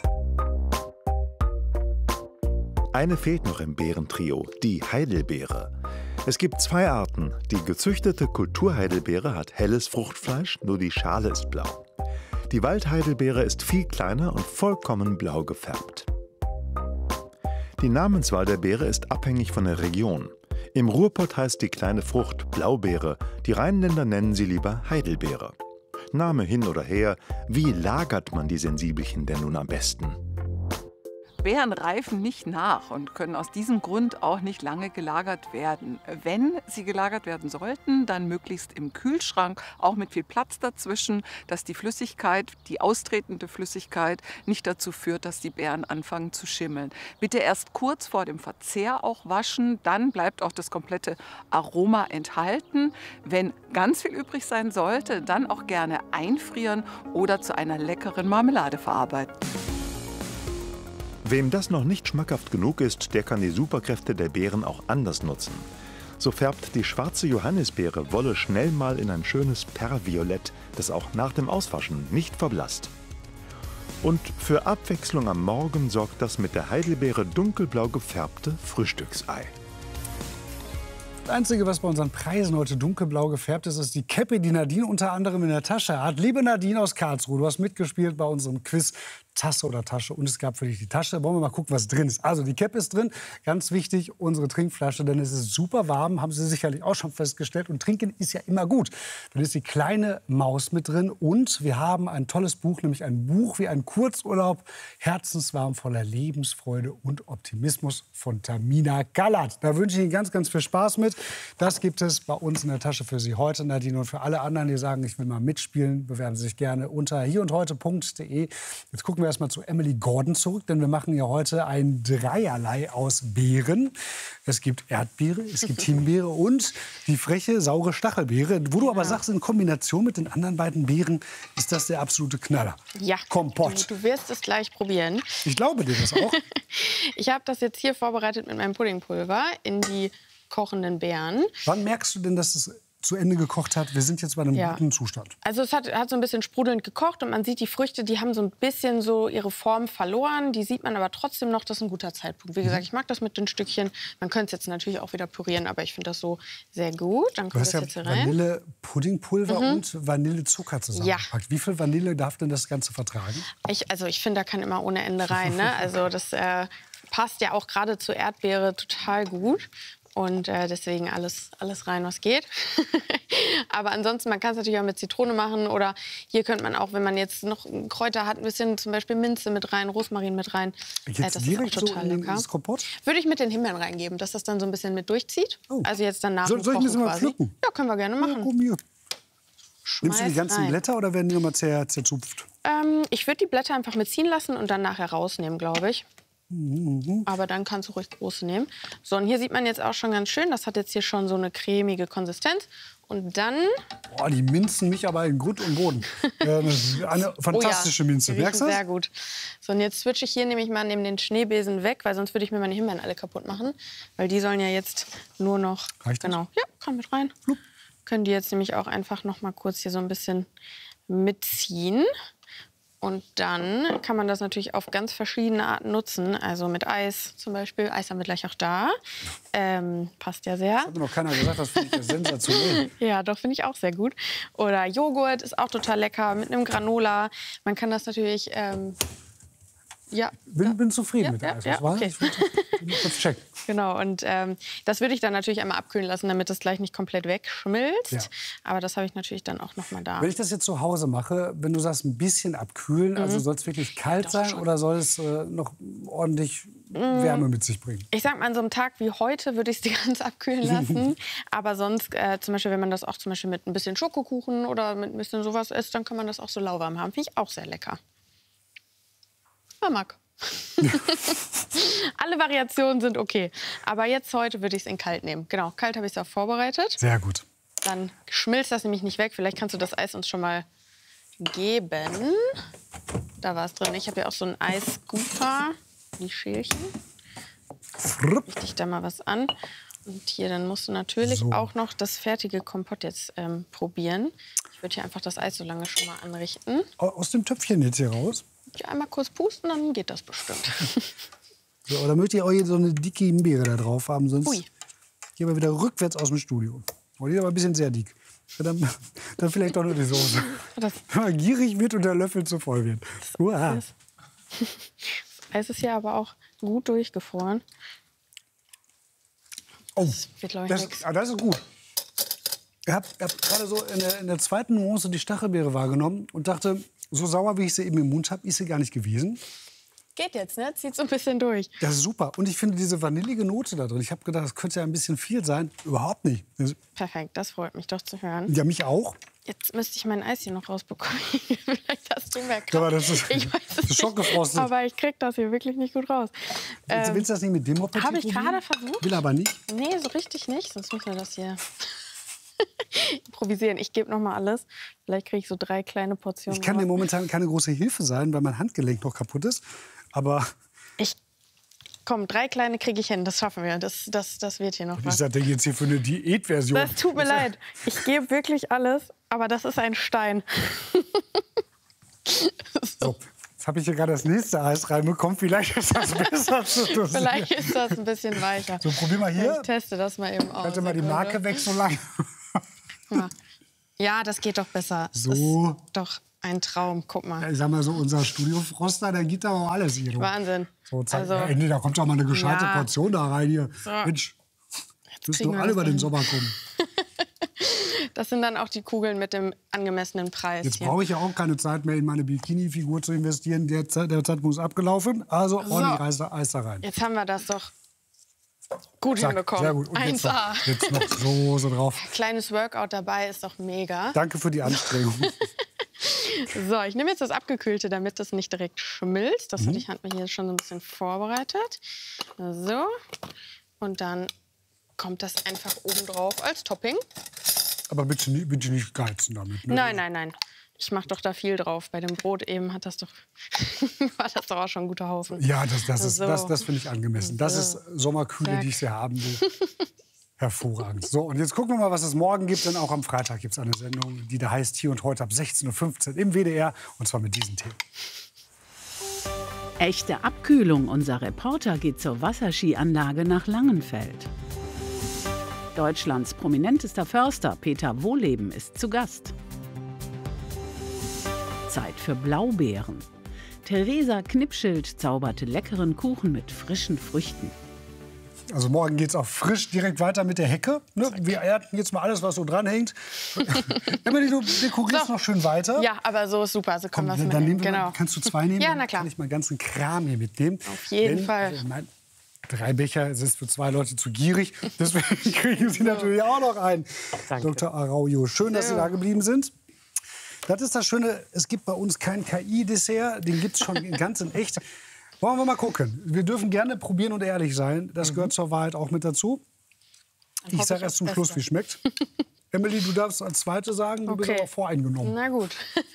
Eine fehlt noch im Beerentrio, die Heidelbeere. Es gibt zwei Arten. Die gezüchtete Kulturheidelbeere hat helles Fruchtfleisch, nur die Schale ist blau. Die Waldheidelbeere ist viel kleiner und vollkommen blau gefärbt. Die Namenswahl der Beere ist abhängig von der Region. Im Ruhrpott heißt die kleine Frucht Blaubeere, die Rheinländer nennen sie lieber Heidelbeere. Name hin oder her, wie lagert man die Sensibelchen denn nun am besten? Beeren reifen nicht nach und können aus diesem Grund auch nicht lange gelagert werden. Wenn sie gelagert werden sollten, dann möglichst im Kühlschrank, auch mit viel Platz dazwischen, dass die Flüssigkeit, die austretende Flüssigkeit, nicht dazu führt, dass die Beeren anfangen zu schimmeln. Bitte erst kurz vor dem Verzehr auch waschen, dann bleibt auch das komplette Aroma enthalten. Wenn ganz viel übrig sein sollte, dann auch gerne einfrieren oder zu einer leckeren Marmelade verarbeiten. Wem das noch nicht schmackhaft genug ist, der kann die Superkräfte der Beeren auch anders nutzen. So färbt die schwarze Johannisbeere Wolle schnell mal in ein schönes Perlviolett, das auch nach dem Auswaschen nicht verblasst. Und für Abwechslung am Morgen sorgt das mit der Heidelbeere dunkelblau gefärbte Frühstücksei. Das Einzige, was bei unseren Preisen heute dunkelblau gefärbt ist, ist die Cappy, die Nadine unter anderem in der Tasche hat. Liebe Nadine aus Karlsruhe, du hast mitgespielt bei unserem Quiz Tasse oder Tasche. Und es gab für dich die Tasche. Wollen wir mal gucken, was drin ist. Also die Cap ist drin. Ganz wichtig, unsere Trinkflasche, denn es ist super warm. Haben Sie sicherlich auch schon festgestellt. Und trinken ist ja immer gut. Dann ist die kleine Maus mit drin. Und wir haben ein tolles Buch, nämlich ein Buch wie ein Kurzurlaub. Herzenswarm, voller Lebensfreude und Optimismus von Tamina Gallert. Da wünsche ich Ihnen ganz, ganz viel Spaß mit. Das gibt es bei uns in der Tasche für Sie heute, Nadine. Und für alle anderen, die sagen, ich will mal mitspielen, bewerben Sie sich gerne unter hier und heute punkt de. Jetzt gucken wir erstmal zu Emily Gordon zurück, denn wir machen ja heute ein Dreierlei aus Beeren. Es gibt Erdbeere, es gibt Himbeere und die freche, saure Stachelbeere. Wo du aber sagst, in Kombination mit den anderen beiden Beeren ist das der absolute Knaller. Ja, Kompott. Du, du wirst es gleich probieren. Ich glaube dir das auch. Ich habe das jetzt hier vorbereitet mit meinem Puddingpulver in die kochenden Beeren. Wann merkst du denn, dass es zu Ende gekocht hat? Wir sind jetzt bei einem Ja. guten Zustand. Also es hat, hat so ein bisschen sprudelnd gekocht und man sieht, die Früchte, die haben so ein bisschen so ihre Form verloren. Die sieht man aber trotzdem noch, das ist ein guter Zeitpunkt. Wie gesagt, ich mag das mit den Stückchen. Man könnte es jetzt natürlich auch wieder pürieren, aber ich finde das so sehr gut. Dann Du kommt hast das ja jetzt hier rein. Vanille-Puddingpulver Mhm. und Vanillezucker zusammengepackt. Wie viel Vanille darf denn das Ganze vertragen? Ich, also ich finde, da kann immer ohne Ende rein. Ne? Also das äh, passt ja auch gerade zur Erdbeere total gut. Und äh, deswegen alles, alles rein, was geht. Aber ansonsten, man kann es natürlich auch mit Zitrone machen. Oder hier könnte man auch, wenn man jetzt noch Kräuter hat, ein bisschen zum Beispiel Minze mit rein, Rosmarin mit rein. Jetzt äh, das direkt ist auch total so in lecker. das Kompott? Würde ich mit den Himbeeren reingeben, dass das dann so ein bisschen mit durchzieht. Also jetzt dann nach Soll- dem soll ich ein Kochen bisschen mal quasi. pflücken? Ja, können wir gerne machen. Nimmst du die Schmeiß ganzen rein. Blätter oder werden die nochmal zer zerzupft? Ähm, ich würde die Blätter einfach mitziehen lassen und dann nachher rausnehmen, glaube ich. Mhm. Aber dann kannst du ruhig große nehmen. So, und hier sieht man jetzt auch schon ganz schön, das hat jetzt hier schon so eine cremige Konsistenz. Und dann... Boah, die minzen mich aber in Grund und Boden. Äh, das ist eine fantastische oh ja, Minze. die Merkst du riechen das? sehr gut. So, und jetzt switche ich hier nämlich mal neben den Schneebesen weg, weil sonst würde ich mir meine Himbeeren alle kaputt machen. Weil die sollen ja jetzt nur noch... Reicht das? Genau, ja, kann mit rein. Können die jetzt nämlich auch einfach noch mal kurz hier so ein bisschen mitziehen. Und dann kann man das natürlich auf ganz verschiedene Arten nutzen. Also mit Eis zum Beispiel. Eis haben wir gleich auch da. Ähm, passt ja sehr. Hat mir noch keiner gesagt, das finde ich ja sensationell. Ja, doch, finde ich auch sehr gut. Oder Joghurt ist auch total lecker mit einem Granola. Man kann das natürlich... Ähm, ja, Bin, bin zufrieden Ja, mit der ja, Eiswahl. ja, okay. Ich will das kurz checken. genau. Und ähm, das würde ich dann natürlich einmal abkühlen lassen, damit es gleich nicht komplett wegschmilzt. Ja. Aber das habe ich natürlich dann auch noch mal da. Wenn ich das jetzt zu Hause mache, wenn du sagst, ein bisschen abkühlen, Mhm. also soll es wirklich kalt sein oder soll es äh, noch ordentlich Mhm. Wärme mit sich bringen? Ich sag mal, an so einem Tag wie heute würde ich es die ganz abkühlen lassen. Aber sonst, äh, zum Beispiel, wenn man das auch zum Beispiel mit ein bisschen Schokokuchen oder mit ein bisschen sowas isst, dann kann man das auch so lauwarm haben. Finde ich auch sehr lecker. Ja, mag. Alle Variationen sind okay. Aber jetzt heute würde ich es in kalt nehmen. Genau, kalt habe ich es auch vorbereitet. Sehr gut. Dann schmilzt das nämlich nicht weg. Vielleicht kannst du das Eis uns schon mal geben. Da war es drin. Ich habe ja auch so einen Eisscooper. Die Schälchen. Richte ich da mal was an. Und hier, dann musst du natürlich So. auch noch das fertige Kompott jetzt ähm, probieren. Ich würde hier einfach das Eis so lange schon mal anrichten. Aus dem Töpfchen jetzt hier raus? Hier einmal kurz pusten, dann geht das bestimmt. So, oder möchtet ihr auch hier so eine dicke Himbeere da drauf haben? Sonst Ui. gehen wir wieder rückwärts aus dem Studio. Oh, die ist aber ein bisschen sehr dick. Ja, Dann, dann vielleicht doch nur die Soße. Das Wenn man gierig wird und der Löffel zu voll wird. Uah. Das Eis ist ja aber auch gut durchgefroren. Oh, wird, glaub ich, das, nix. ah, das ist gut. Ich habe hab gerade so in der, in der zweiten Nuance die Stachelbeere wahrgenommen und dachte, so sauer, wie ich sie eben im Mund habe, ist sie gar nicht gewesen. Geht jetzt, ne? Zieht so ein bisschen durch. Das ist super. Und ich finde diese vanillige Note da drin, ich habe gedacht, das könnte ja ein bisschen viel sein. Überhaupt nicht. Das, Perfekt, das freut mich doch zu hören. ja, mich auch. Jetzt müsste ich mein Eis hier noch rausbekommen. Vielleicht hast du mehr Kraft. Aber das ist, Ich weiß es das ist nicht, schockgefrostet. aber ich krieg das hier wirklich nicht gut raus. Willst, willst du das nicht mit dem Moped Habe ich probieren? gerade versucht. Will aber nicht. Nee, so richtig nicht. Sonst müssen wir das hier improvisieren. Ich gebe noch mal alles. Vielleicht kriege ich so drei kleine Portionen. Ich kann dir raus. momentan keine große Hilfe sein, weil mein Handgelenk noch kaputt ist. Aber Ich Komm, drei kleine kriege ich hin. Das schaffen wir. Das, das, das wird hier noch was was. ist das denn jetzt hier für eine Diätversion? Das tut mir leid. Ich gebe wirklich alles, aber das ist ein Stein. So, jetzt habe ich hier gerade das nächste Eis reinbekommen. Vielleicht ist das besser zu dosieren. Vielleicht ist das ein bisschen weicher. So, probier mal hier. Ich teste das mal eben aus. Halte mal die Marke weg so lange. Ja. Ja, das geht doch besser. So. Ist doch Ein Traum, guck mal. Ich sag mal so, unser Studiofroster, der geht da auch alles hier. Wahnsinn. So, Also, ja, Ende, da kommt doch mal eine gescheite ja. Portion da rein hier. So. Mensch, müssen kriegen doch wir alle das über den hin. Sommer kommen. Das sind dann auch die Kugeln mit dem angemessenen Preis. Jetzt hier. brauche ich ja auch keine Zeit mehr, in meine Bikini-Figur zu investieren. Der, Zeit, der Zeitpunkt ist abgelaufen. Also So. ordentlich Eis, Eis da rein. Jetzt haben wir das doch gut Zack, hinbekommen. sehr gut. Und jetzt eins A. noch, jetzt noch Soße drauf. Kleines Workout dabei ist doch mega. Danke für die Anstrengung. So, ich nehme jetzt das Abgekühlte, damit das nicht direkt schmilzt. Das Mhm. hatte ich Hand mir hier schon so ein bisschen vorbereitet. So. Und dann kommt das einfach oben drauf als Topping. Aber bitte, nicht- bitte nicht geizen damit. Ne? Nein, nein, nein. Ich mache doch da viel drauf. Bei dem Brot eben hat das doch war das doch auch schon ein guter Haufen. Ja, das, das, ist, So. das, das finde ich angemessen. Das ist Sommerkühle, Zack. die ich sehr haben will. Hervorragend. So, und jetzt gucken wir mal, was es morgen gibt. Denn auch am Freitag gibt es eine Sendung, die da heißt Hier und Heute ab sechzehn Uhr fünfzehn im W D R. Und zwar mit diesen Themen. Echte Abkühlung. Unser Reporter geht zur Wasserskianlage nach Langenfeld. Deutschlands prominentester Förster Peter Wohleben ist zu Gast. Zeit für Blaubeeren. Theresa Knipschild zauberte leckeren Kuchen mit frischen Früchten. Also morgen geht es auch frisch direkt weiter mit der Hecke. Ne? Wir ernten jetzt mal alles, was so dranhängt. Emily, du dekorierst So. noch schön weiter. Ja, aber so ist super. So können Komm, wir es dann nehmen mitnehmen. wir mal, Genau. kannst du zwei nehmen? Ja, Dann na klar. kann ich meinen ganzen Kram hier mitnehmen. Auf jeden Denn, Fall. Ich mein, drei Becher sind für zwei Leute zu gierig. Deswegen kriegen Sie natürlich auch noch einen. Doktor Araujo, schön, dass Sie da geblieben sind. Das ist das Schöne, es gibt bei uns kein K I-Dessert. Den gibt es schon ganz in echt. Wollen wir mal gucken. Wir dürfen gerne probieren und ehrlich sein. Das gehört zur Wahrheit auch mit dazu. Ich hoffe sage ich erst zum aufs Schluss, Beste. wie es schmeckt. Emily, du darfst als Zweite sagen, du bist Okay. aber voreingenommen. Na gut.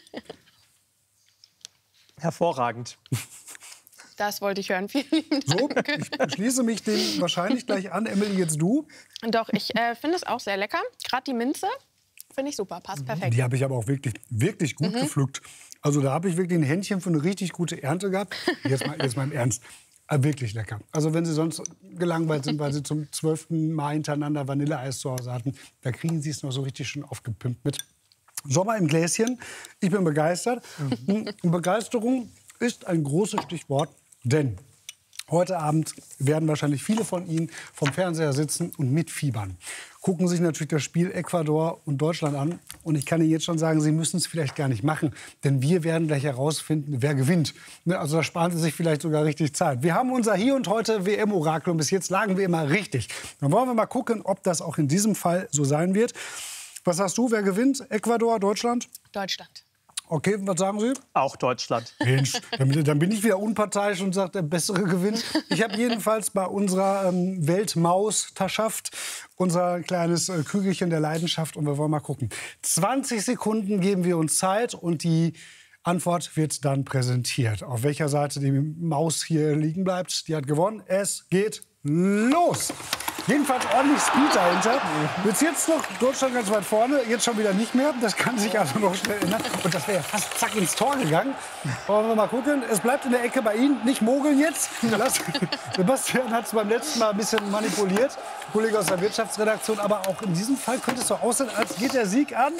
Hervorragend. Das wollte ich hören. Vielen lieben So, Dank. ich schließe mich dem wahrscheinlich gleich an. Emily, jetzt du. Doch, ich äh, finde es auch sehr lecker. Gerade die Minze finde ich super. Passt perfekt. Die habe ich aber auch wirklich, wirklich gut Mhm. gepflückt. Also da habe ich wirklich ein Händchen für eine richtig gute Ernte gehabt. Jetzt mal, jetzt mal im Ernst. Aber wirklich lecker. Also wenn Sie sonst gelangweilt sind, weil Sie zum zwölften Mal hintereinander Vanilleeis zu Hause hatten, da kriegen Sie es noch so richtig schön aufgepimpt mit. Sommer im Gläschen. Ich bin begeistert. Mhm. Begeisterung ist ein großes Stichwort, denn heute Abend werden wahrscheinlich viele von Ihnen vom Fernseher sitzen und mitfiebern. Gucken sich natürlich das Spiel Ecuador und Deutschland an. Und ich kann Ihnen jetzt schon sagen, Sie müssen es vielleicht gar nicht machen. Denn wir werden gleich herausfinden, wer gewinnt. Ne, Also da sparen Sie sich vielleicht sogar richtig Zeit. Wir haben unser Hier und Heute W M-Orakel und bis jetzt lagen wir immer richtig. Dann wollen wir mal gucken, ob das auch in diesem Fall so sein wird. Was sagst du, wer gewinnt? Ecuador, Deutschland? Deutschland. Okay, was sagen Sie? Auch Deutschland. Mensch, dann, dann bin ich wieder unparteiisch und sage, der Bessere gewinnt. Ich habe jedenfalls bei unserer ähm, Weltmausterschaft unser kleines äh, Kügelchen der Leidenschaft und wir wollen mal gucken. zwanzig Sekunden geben wir uns Zeit und die Antwort wird dann präsentiert. Auf welcher Seite die Maus hier liegen bleibt, die hat gewonnen. Es geht los! Jedenfalls ordentlich Speed dahinter. Bis jetzt noch Deutschland ganz weit vorne, jetzt schon wieder nicht mehr. Das kann sich also noch schnell ändern. Und das wäre ja fast zack ins Tor gegangen. Wollen wir mal gucken. Es bleibt in der Ecke bei Ihnen. Nicht mogeln jetzt. Lass- Sebastian hat es beim letzten Mal ein bisschen manipuliert. Kollege aus der Wirtschaftsredaktion. Aber auch in diesem Fall könnte es so aussehen, als geht der Sieg an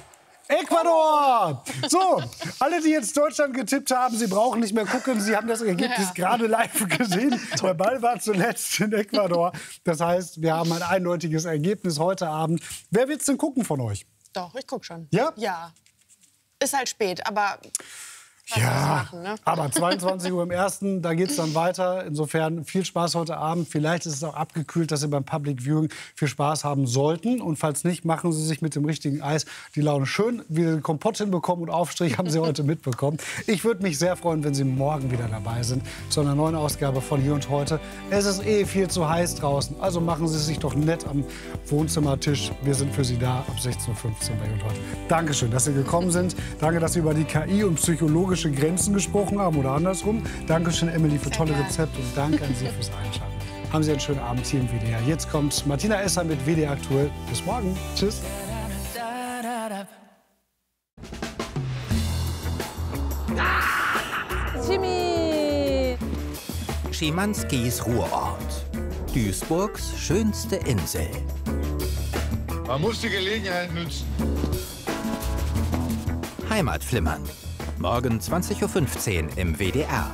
Ecuador! So, alle, die jetzt Deutschland getippt haben, sie brauchen nicht mehr gucken. Sie haben das Ergebnis Ja. gerade live gesehen. Der Ball war zuletzt in Ecuador. Das heißt, wir haben ein eindeutiges Ergebnis heute Abend. Wer wird's denn gucken von euch? Doch, ich guck schon. Ja? Ja. Ist halt spät, aber was Ja, soll ich machen, ne? aber zweiundzwanzig Uhr im Ersten, da geht es dann weiter. Insofern viel Spaß heute Abend. Vielleicht ist es auch abgekühlt, dass Sie beim Public Viewing viel Spaß haben sollten. Und falls nicht, machen Sie sich mit dem richtigen Eis die Laune schön. Wie Sie den Kompott hinbekommen und Aufstrich haben Sie heute mitbekommen. Ich würde mich sehr freuen, wenn Sie morgen wieder dabei sind zu einer neuen Ausgabe von Hier und Heute. Es ist eh viel zu heiß draußen, also machen Sie sich doch nett am Wohnzimmertisch. Wir sind für Sie da ab sechzehn Uhr fünfzehn bei Hier und Heute. Dankeschön, dass Sie gekommen sind. Danke, dass Sie über die K I und psychologische Grenzen gesprochen haben oder andersrum. Dankeschön, Emily, für tolle Rezepte und danke an Sie fürs Einschalten. Haben Sie einen schönen Abend hier im W D R. Jetzt kommt Martina Esser mit W D R aktuell. Bis morgen. Tschüss. Jimmy! Schimanskis Ruhrort. Duisburgs schönste Insel. Man muss die Gelegenheit nützen. Heimatflimmern. Morgen zwanzig Uhr fünfzehn im W D R.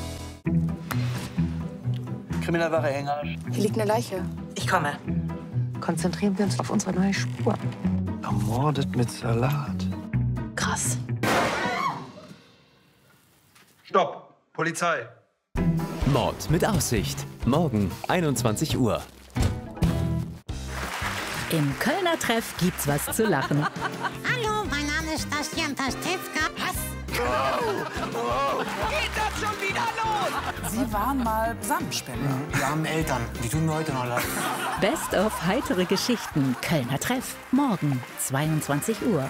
Kriminalware Hänger. Hier liegt eine Leiche. Ich komme. Konzentrieren wir uns auf unsere neue Spur. Ermordet mit Salat. Krass. Stopp! Polizei! Mord mit Aussicht. Morgen einundzwanzig Uhr. Im Kölner Treff gibt's was zu lachen. Hallo, mein Name ist Bastian Pastewka. Was? Wow, wow. Geht das schon wieder los? Sie waren mal Samenspender. Wir haben Eltern, die tun mir heute noch leid. Best of heitere Geschichten. Kölner Treff. Morgen zweiundzwanzig Uhr.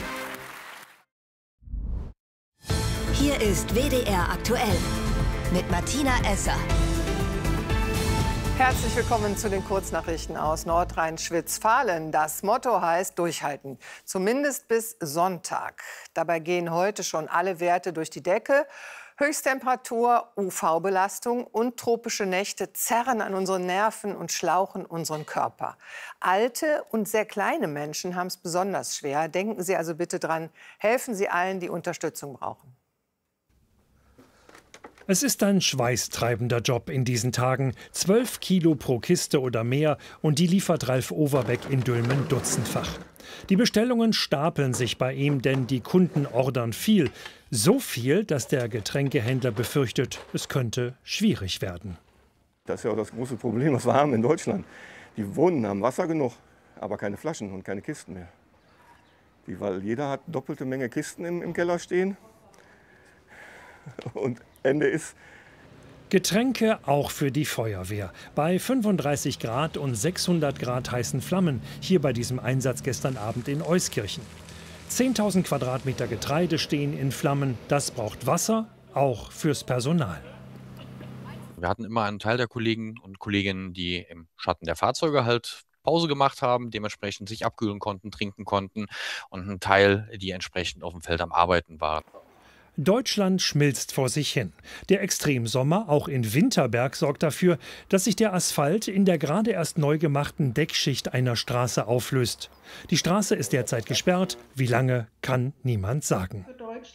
Hier ist W D R aktuell mit Martina Esser. Herzlich willkommen zu den Kurznachrichten aus Nordrhein-Schwyz-Fahlen. Das Motto heißt durchhalten, zumindest bis Sonntag. Dabei gehen heute schon alle Werte durch die Decke. Höchsttemperatur, U V-Belastung und tropische Nächte zerren an unseren Nerven und schlauchen unseren Körper. Alte und sehr kleine Menschen haben es besonders schwer. Denken Sie also bitte dran, helfen Sie allen, die Unterstützung brauchen. Es ist ein schweißtreibender Job in diesen Tagen. Zwölf Kilo pro Kiste oder mehr und die liefert Ralf Overbeck in Dülmen dutzendfach. Die Bestellungen stapeln sich bei ihm, denn die Kunden ordern viel. So viel, dass der Getränkehändler befürchtet, es könnte schwierig werden. Das ist ja auch das große Problem, was wir haben in Deutschland. Die Wohnen haben Wasser genug, aber keine Flaschen und keine Kisten mehr. Die, weil jeder hat doppelte Menge Kisten im, im Keller stehen. Und Ende ist. Getränke auch für die Feuerwehr. Bei fünfunddreißig Grad und sechshundert Grad heißen Flammen, hier bei diesem Einsatz gestern Abend in Euskirchen. zehntausend Quadratmeter Getreide stehen in Flammen. Das braucht Wasser, auch fürs Personal. Wir hatten immer einen Teil der Kollegen und Kolleginnen, die im Schatten der Fahrzeuge halt Pause gemacht haben, dementsprechend sich abkühlen konnten, trinken konnten, und einen Teil, die entsprechend auf dem Feld am Arbeiten waren. Deutschland schmilzt vor sich hin. Der Extremsommer, auch in Winterberg, sorgt dafür, dass sich der Asphalt in der gerade erst neu gemachten Deckschicht einer Straße auflöst. Die Straße ist derzeit gesperrt. Wie lange, kann niemand sagen.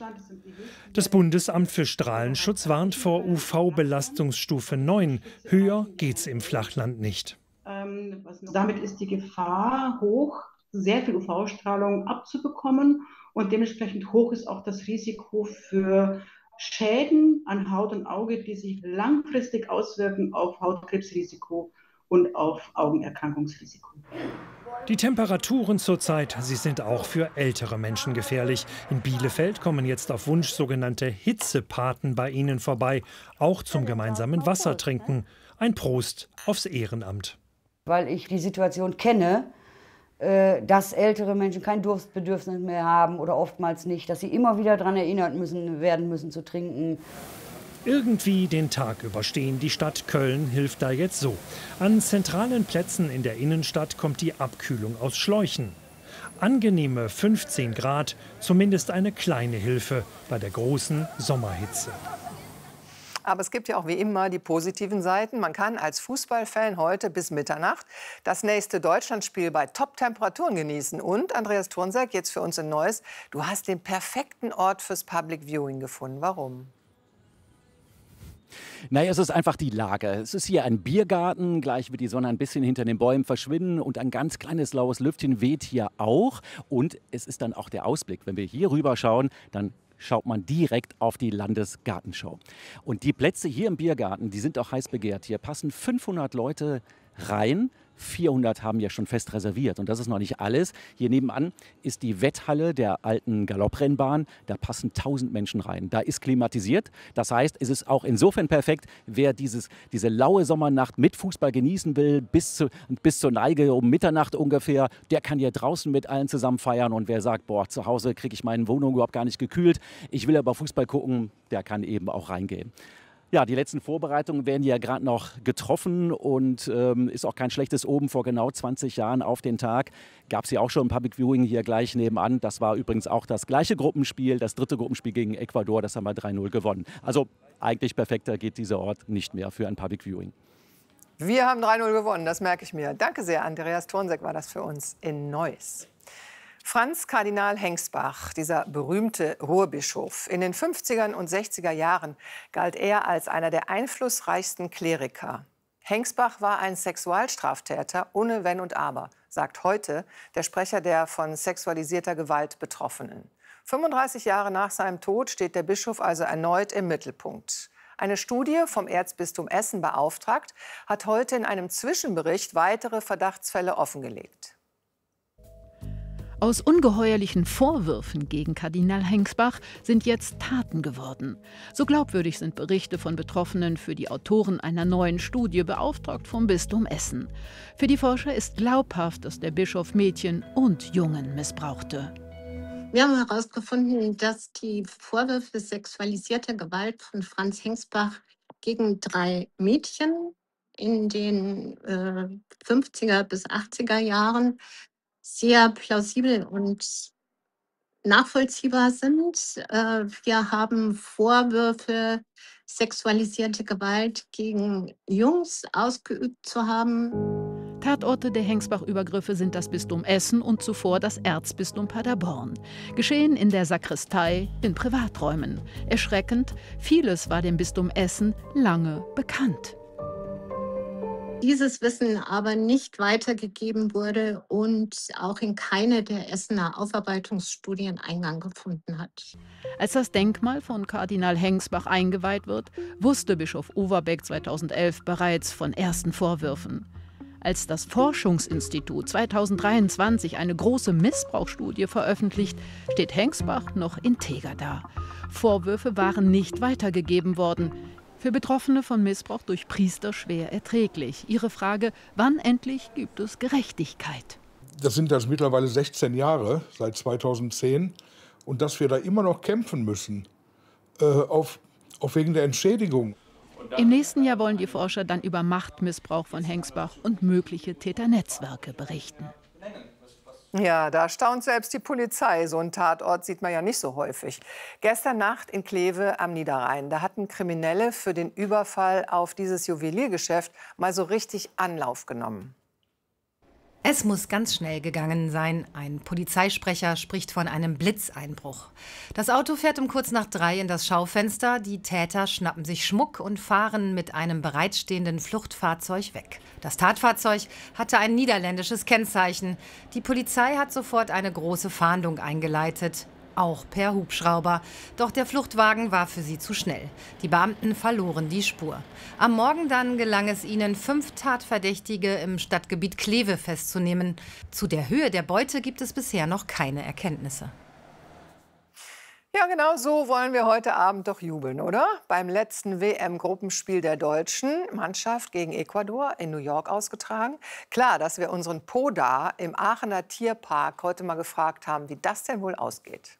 Das Bundesamt für Strahlenschutz warnt vor U V-Belastungsstufe neun. Höher geht's im Flachland nicht. Ähm, damit ist die Gefahr hoch, sehr viel U V-Strahlung abzubekommen. Und dementsprechend hoch ist auch das Risiko für Schäden an Haut und Auge, die sich langfristig auswirken auf Hautkrebsrisiko und auf Augenerkrankungsrisiko. Die Temperaturen zurzeit, sie sind auch für ältere Menschen gefährlich. In Bielefeld kommen jetzt auf Wunsch sogenannte Hitzepaten bei ihnen vorbei, auch zum gemeinsamen Wassertrinken. Ein Prost aufs Ehrenamt. Weil ich die Situation kenne, dass ältere Menschen kein Durstbedürfnis mehr haben oder oftmals nicht, dass sie immer wieder daran erinnert müssen, werden müssen zu trinken. Irgendwie den Tag überstehen. Die Stadt Köln hilft da jetzt so. An zentralen Plätzen in der Innenstadt kommt die Abkühlung aus Schläuchen. Angenehme fünfzehn Grad, zumindest eine kleine Hilfe bei der großen Sommerhitze. Aber es gibt ja auch wie immer die positiven Seiten. Man kann als Fußballfan heute bis Mitternacht das nächste Deutschlandspiel bei Top-Temperaturen genießen. Und, Andreas Thurnsack, jetzt für uns in Neuss, du hast den perfekten Ort fürs Public Viewing gefunden. Warum? Naja, es ist einfach die Lage. Es ist hier ein Biergarten, gleich wird die Sonne ein bisschen hinter den Bäumen verschwinden und ein ganz kleines laues Lüftchen weht hier auch. Und es ist dann auch der Ausblick. Wenn wir hier rüber schauen, dann schaut man direkt auf die Landesgartenschau. Und die Plätze hier im Biergarten, die sind auch heiß begehrt. Hier passen fünfhundert Leute rein. vierhundert haben ja schon fest reserviert. Und das ist noch nicht alles. Hier nebenan ist die Wetthalle der alten Galopprennbahn. Da passen tausend Menschen rein. Da ist klimatisiert. Das heißt, es ist auch insofern perfekt, wer dieses, diese laue Sommernacht mit Fußball genießen will, bis, zu, bis zur Neige um Mitternacht ungefähr, der kann hier draußen mit allen zusammen feiern. Und wer sagt, boah, zu Hause kriege ich meine Wohnung überhaupt gar nicht gekühlt, ich will aber Fußball gucken, der kann eben auch reingehen. Ja, die letzten Vorbereitungen werden ja gerade noch getroffen und ähm, ist auch kein schlechtes Oben. Vor genau zwanzig Jahren auf den Tag gab es ja auch schon ein Public Viewing hier gleich nebenan. Das war übrigens auch das gleiche Gruppenspiel, das dritte Gruppenspiel gegen Ecuador. Das haben wir drei null gewonnen. Also eigentlich perfekter geht dieser Ort nicht mehr für ein Public Viewing. Wir haben drei null gewonnen, das merke ich mir. Danke sehr, Andreas Thurnsack war das für uns in Neuss. Franz Kardinal Hengsbach, dieser berühmte Ruhrbischof. In den fünfziger und sechziger Jahren galt er als einer der einflussreichsten Kleriker. Hengsbach war ein Sexualstraftäter ohne Wenn und Aber, sagt heute der Sprecher der von sexualisierter Gewalt Betroffenen. fünfunddreißig Jahre nach seinem Tod steht der Bischof also erneut im Mittelpunkt. Eine Studie vom Erzbistum Essen beauftragt, hat heute in einem Zwischenbericht weitere Verdachtsfälle offengelegt. Aus ungeheuerlichen Vorwürfen gegen Kardinal Hengsbach sind jetzt Taten geworden. So glaubwürdig sind Berichte von Betroffenen für die Autoren einer neuen Studie, beauftragt vom Bistum Essen. Für die Forscher ist glaubhaft, dass der Bischof Mädchen und Jungen missbrauchte. Wir haben herausgefunden, dass die Vorwürfe sexualisierter Gewalt von Franz Hengsbach gegen drei Mädchen in den äh, fünfziger bis achtziger Jahren sehr plausibel und nachvollziehbar sind. Äh, wir haben Vorwürfe, sexualisierte Gewalt gegen Jungs ausgeübt zu haben. Tatorte der Hengsbach-Übergriffe sind das Bistum Essen und zuvor das Erzbistum Paderborn. Geschehen in der Sakristei, in Privaträumen. Erschreckend, vieles war dem Bistum Essen lange bekannt. Dieses Wissen aber nicht weitergegeben wurde und auch in keine der Essener Aufarbeitungsstudien Eingang gefunden hat. Als das Denkmal von Kardinal Hengsbach eingeweiht wird, wusste Bischof Overbeck zweitausendelf bereits von ersten Vorwürfen. Als das Forschungsinstitut zweitausenddreiundzwanzig eine große Missbrauchsstudie veröffentlicht, steht Hengsbach noch integer da. Vorwürfe waren nicht weitergegeben worden. Für Betroffene von Missbrauch durch Priester schwer erträglich. Ihre Frage, wann endlich gibt es Gerechtigkeit? Das sind jetzt mittlerweile sechzehn Jahre, seit zweitausendzehn. Und dass wir da immer noch kämpfen müssen, äh, auf, auf wegen der Entschädigung. Im nächsten Jahr wollen die Forscher dann über Machtmissbrauch von Hengsbach und mögliche Täternetzwerke berichten. Ja, da staunt selbst die Polizei. So einen Tatort sieht man ja nicht so häufig. Gestern Nacht in Kleve am Niederrhein, da hatten Kriminelle für den Überfall auf dieses Juweliergeschäft mal so richtig Anlauf genommen. Es muss ganz schnell gegangen sein. Ein Polizeisprecher spricht von einem Blitzeinbruch. Das Auto fährt um kurz nach drei in das Schaufenster. Die Täter schnappen sich Schmuck und fahren mit einem bereitstehenden Fluchtfahrzeug weg. Das Tatfahrzeug hatte ein niederländisches Kennzeichen. Die Polizei hat sofort eine große Fahndung eingeleitet. Auch per Hubschrauber. Doch der Fluchtwagen war für sie zu schnell. Die Beamten verloren die Spur. Am Morgen dann gelang es ihnen, fünf Tatverdächtige im Stadtgebiet Kleve festzunehmen. Zu der Höhe der Beute gibt es bisher noch keine Erkenntnisse. Ja, genau so wollen wir heute Abend doch jubeln, oder? Beim letzten W M-Gruppenspiel der deutschen Mannschaft gegen Ecuador in New York ausgetragen. Klar, dass wir unseren Poda im Aachener Tierpark heute mal gefragt haben, wie das denn wohl ausgeht.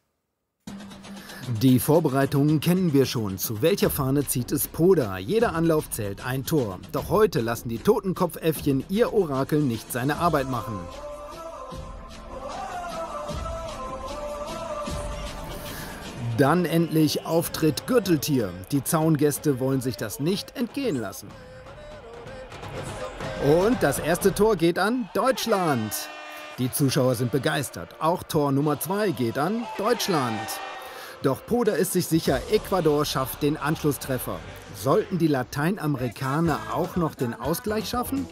Die Vorbereitungen kennen wir schon. Zu welcher Fahne zieht es Poda? Jeder Anlauf zählt ein Tor. Doch heute lassen die Totenkopfäffchen ihr Orakel nicht seine Arbeit machen. Dann endlich Auftritt Gürteltier. Die Zaungäste wollen sich das nicht entgehen lassen. Und das erste Tor geht an Deutschland. Die Zuschauer sind begeistert. Auch Tor Nummer zwei geht an Deutschland. Doch Poda ist sich sicher, Ecuador schafft den Anschlusstreffer. Sollten die Lateinamerikaner auch noch den Ausgleich schaffen?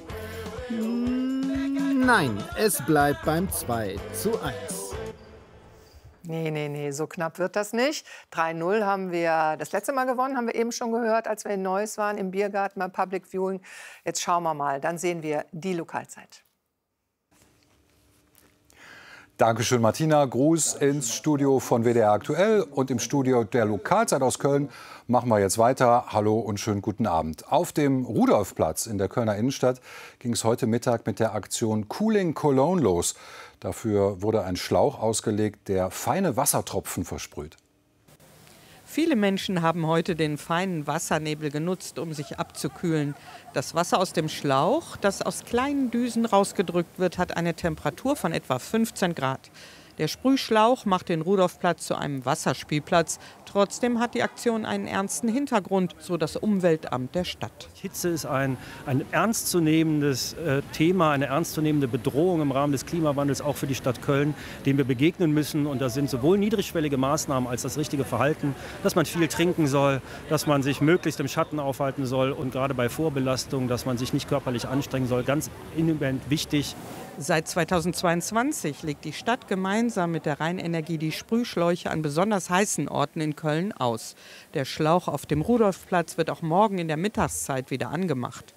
Nein, es bleibt beim zwei zu eins. Nee, nee, nee, so knapp wird das nicht. drei null haben wir das letzte Mal gewonnen, haben wir eben schon gehört, als wir in Neuss waren, im Biergarten beim Public Viewing. Jetzt schauen wir mal, dann sehen wir die Lokalzeit. Dankeschön, Martina. Gruß ins Studio von W D R Aktuell. Und im Studio der Lokalzeit aus Köln machen wir jetzt weiter. Hallo und schönen guten Abend. Auf dem Rudolfplatz in der Kölner Innenstadt ging es heute Mittag mit der Aktion Cooling Cologne los. Dafür wurde ein Schlauch ausgelegt, der feine Wassertropfen versprüht. Viele Menschen haben heute den feinen Wassernebel genutzt, um sich abzukühlen. Das Wasser aus dem Schlauch, das aus kleinen Düsen rausgedrückt wird, hat eine Temperatur von etwa fünfzehn Grad. Der Sprühschlauch macht den Rudolfplatz zu einem Wasserspielplatz. Trotzdem hat die Aktion einen ernsten Hintergrund, so das Umweltamt der Stadt. Hitze ist ein, ein ernstzunehmendes äh, Thema, eine ernstzunehmende Bedrohung im Rahmen des Klimawandels, auch für die Stadt Köln, dem wir begegnen müssen. Und da sind sowohl niedrigschwellige Maßnahmen als das richtige Verhalten, dass man viel trinken soll, dass man sich möglichst im Schatten aufhalten soll und gerade bei Vorbelastung, dass man sich nicht körperlich anstrengen soll, ganz eminent wichtig. Seit zweitausendzweiundzwanzig legt die Stadt gemeinsam mit der Rheinenergie die Sprühschläuche an besonders heißen Orten in Köln aus. Der Schlauch auf dem Rudolfplatz wird auch morgen in der Mittagszeit wieder angemacht.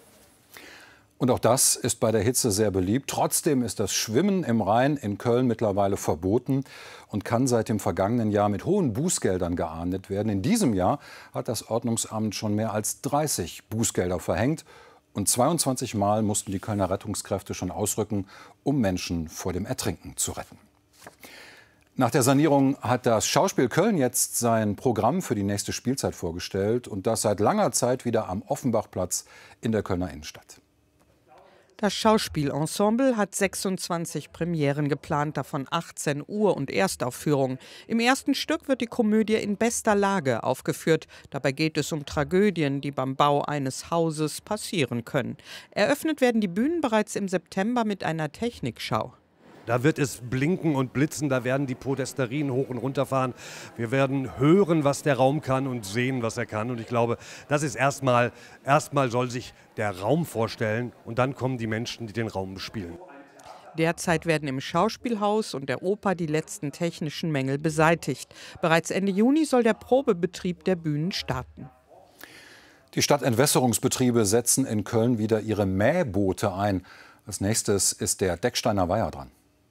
Und auch das ist bei der Hitze sehr beliebt. Trotzdem ist das Schwimmen im Rhein in Köln mittlerweile verboten und kann seit dem vergangenen Jahr mit hohen Bußgeldern geahndet werden. In diesem Jahr hat das Ordnungsamt schon mehr als dreißig Bußgelder verhängt. Und zweiundzwanzig Mal mussten die Kölner Rettungskräfte schon ausrücken, um Menschen vor dem Ertrinken zu retten. Nach der Sanierung hat das Schauspiel Köln jetzt sein Programm für die nächste Spielzeit vorgestellt. Und das seit langer Zeit wieder am Offenbachplatz in der Kölner Innenstadt. Das Schauspielensemble hat sechsundzwanzig Premieren geplant, davon achtzehn Ur- und Erstaufführungen. Im ersten Stück wird die Komödie in bester Lage aufgeführt. Dabei geht es um Tragödien, die beim Bau eines Hauses passieren können. Eröffnet werden die Bühnen bereits im September mit einer Technikschau. Da wird es blinken und blitzen, da werden die Podesterien hoch und runter fahren. Wir werden hören, was der Raum kann und sehen, was er kann. Und ich glaube, das ist erstmal, erstmal soll sich der Raum vorstellen und dann kommen die Menschen, die den Raum bespielen. Derzeit werden im Schauspielhaus und der Oper die letzten technischen Mängel beseitigt. Bereits Ende Juni soll der Probebetrieb der Bühnen starten. Die Stadtentwässerungsbetriebe setzen in Köln wieder ihre Mähboote ein. Als nächstes ist der Decksteiner Weiher dran.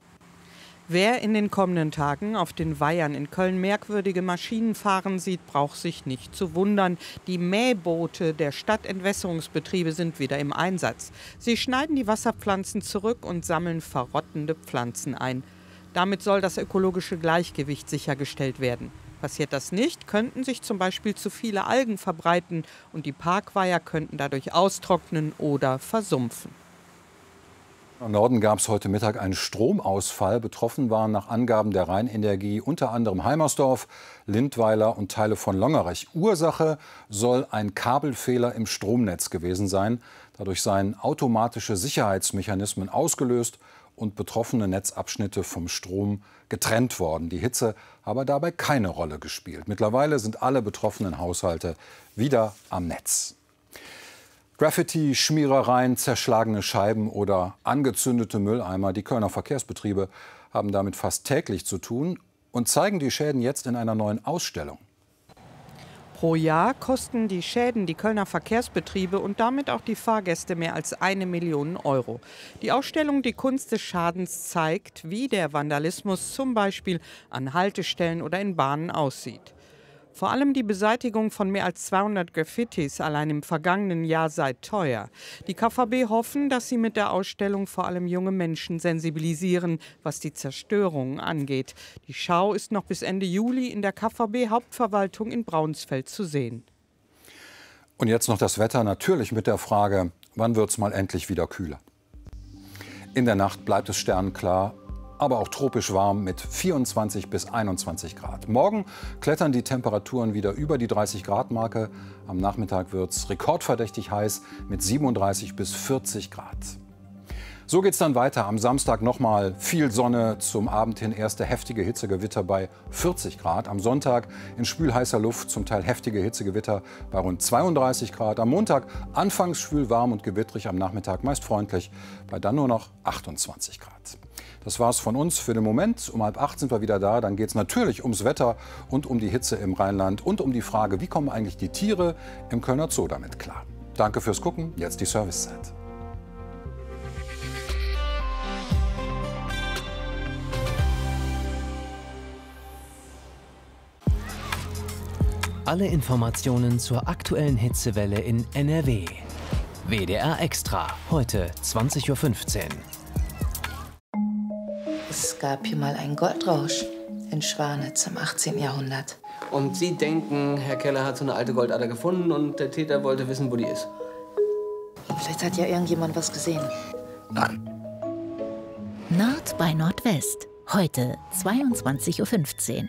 Wer in den kommenden Tagen auf den Weihern in Köln merkwürdige Maschinen fahren sieht, braucht sich nicht zu wundern. Die Mähboote der Stadtentwässerungsbetriebe sind wieder im Einsatz. Sie schneiden die Wasserpflanzen zurück und sammeln verrottende Pflanzen ein. Damit soll das ökologische Gleichgewicht sichergestellt werden. Passiert das nicht, könnten sich zum Beispiel zu viele Algen verbreiten und die Parkweiher könnten dadurch austrocknen oder versumpfen. Im Norden gab es heute Mittag einen Stromausfall. Betroffen waren nach Angaben der Rheinenergie unter anderem Heimersdorf, Lindweiler und Teile von Longerich. Ursache soll ein Kabelfehler im Stromnetz gewesen sein. Dadurch seien automatische Sicherheitsmechanismen ausgelöst und betroffene Netzabschnitte vom Strom getrennt worden. Die Hitze habe dabei keine Rolle gespielt. Mittlerweile sind alle betroffenen Haushalte wieder am Netz. Graffiti, Schmierereien, zerschlagene Scheiben oder angezündete Mülleimer. Die Kölner Verkehrsbetriebe haben damit fast täglich zu tun und zeigen die Schäden jetzt in einer neuen Ausstellung. Pro Jahr kosten die Schäden die Kölner Verkehrsbetriebe und damit auch die Fahrgäste mehr als eine Million Euro. Die Ausstellung Die Kunst des Schadens zeigt, wie der Vandalismus zum Beispiel an Haltestellen oder in Bahnen aussieht. Vor allem die Beseitigung von mehr als zweihundert Graffitis allein im vergangenen Jahr sei teuer. Die K V B hoffen, dass sie mit der Ausstellung vor allem junge Menschen sensibilisieren, was die Zerstörung angeht. Die Schau ist noch bis Ende Juli in der K V B-Hauptverwaltung in Braunsfeld zu sehen. Und jetzt noch das Wetter, natürlich mit der Frage, wann wird es mal endlich wieder kühler? In der Nacht bleibt es sternklar, aber auch tropisch warm mit vierundzwanzig bis einundzwanzig Grad. Morgen klettern die Temperaturen wieder über die dreißig Grad Marke. Am Nachmittag wird es rekordverdächtig heiß mit siebenunddreißig bis vierzig Grad. So geht es dann weiter. Am Samstag nochmal viel Sonne, zum Abend hin erste heftige Hitzegewitter bei vierzig Grad. Am Sonntag in schwülheißer Luft zum Teil heftige Hitzegewitter bei rund zweiunddreißig Grad. Am Montag anfangs schwül, warm und gewittrig, am Nachmittag meist freundlich, bei dann nur noch achtundzwanzig Grad. Das war's von uns für den Moment. Um halb acht sind wir wieder da. Dann geht es natürlich ums Wetter und um die Hitze im Rheinland und um die Frage, wie kommen eigentlich die Tiere im Kölner Zoo damit klar. Danke fürs Gucken. Jetzt die Servicezeit. Alle Informationen zur aktuellen Hitzewelle in N R W. W D R Extra, heute zwanzig Uhr fünfzehn. Es gab hier mal einen Goldrausch in Schwanitz im achtzehnten Jahrhundert. Und Sie denken, Herr Keller hat so eine alte Goldader gefunden und der Täter wollte wissen, wo die ist? Vielleicht hat ja irgendjemand was gesehen. Nein. Nord bei Nordwest. Heute zweiundzwanzig Uhr fünfzehn.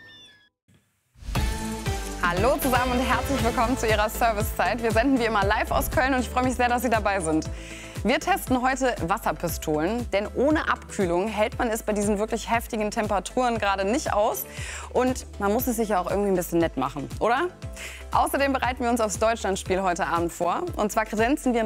Hallo zusammen und herzlich willkommen zu Ihrer Servicezeit. Wir senden wie immer live aus Köln und ich freue mich sehr, dass Sie dabei sind. Wir testen heute Wasserpistolen, denn ohne Abkühlung hält man es bei diesen wirklich heftigen Temperaturen gerade nicht aus. Und man muss es sich ja auch irgendwie ein bisschen nett machen, oder? Außerdem bereiten wir uns aufs Deutschlandspiel heute Abend vor. Und zwar kredenzen wir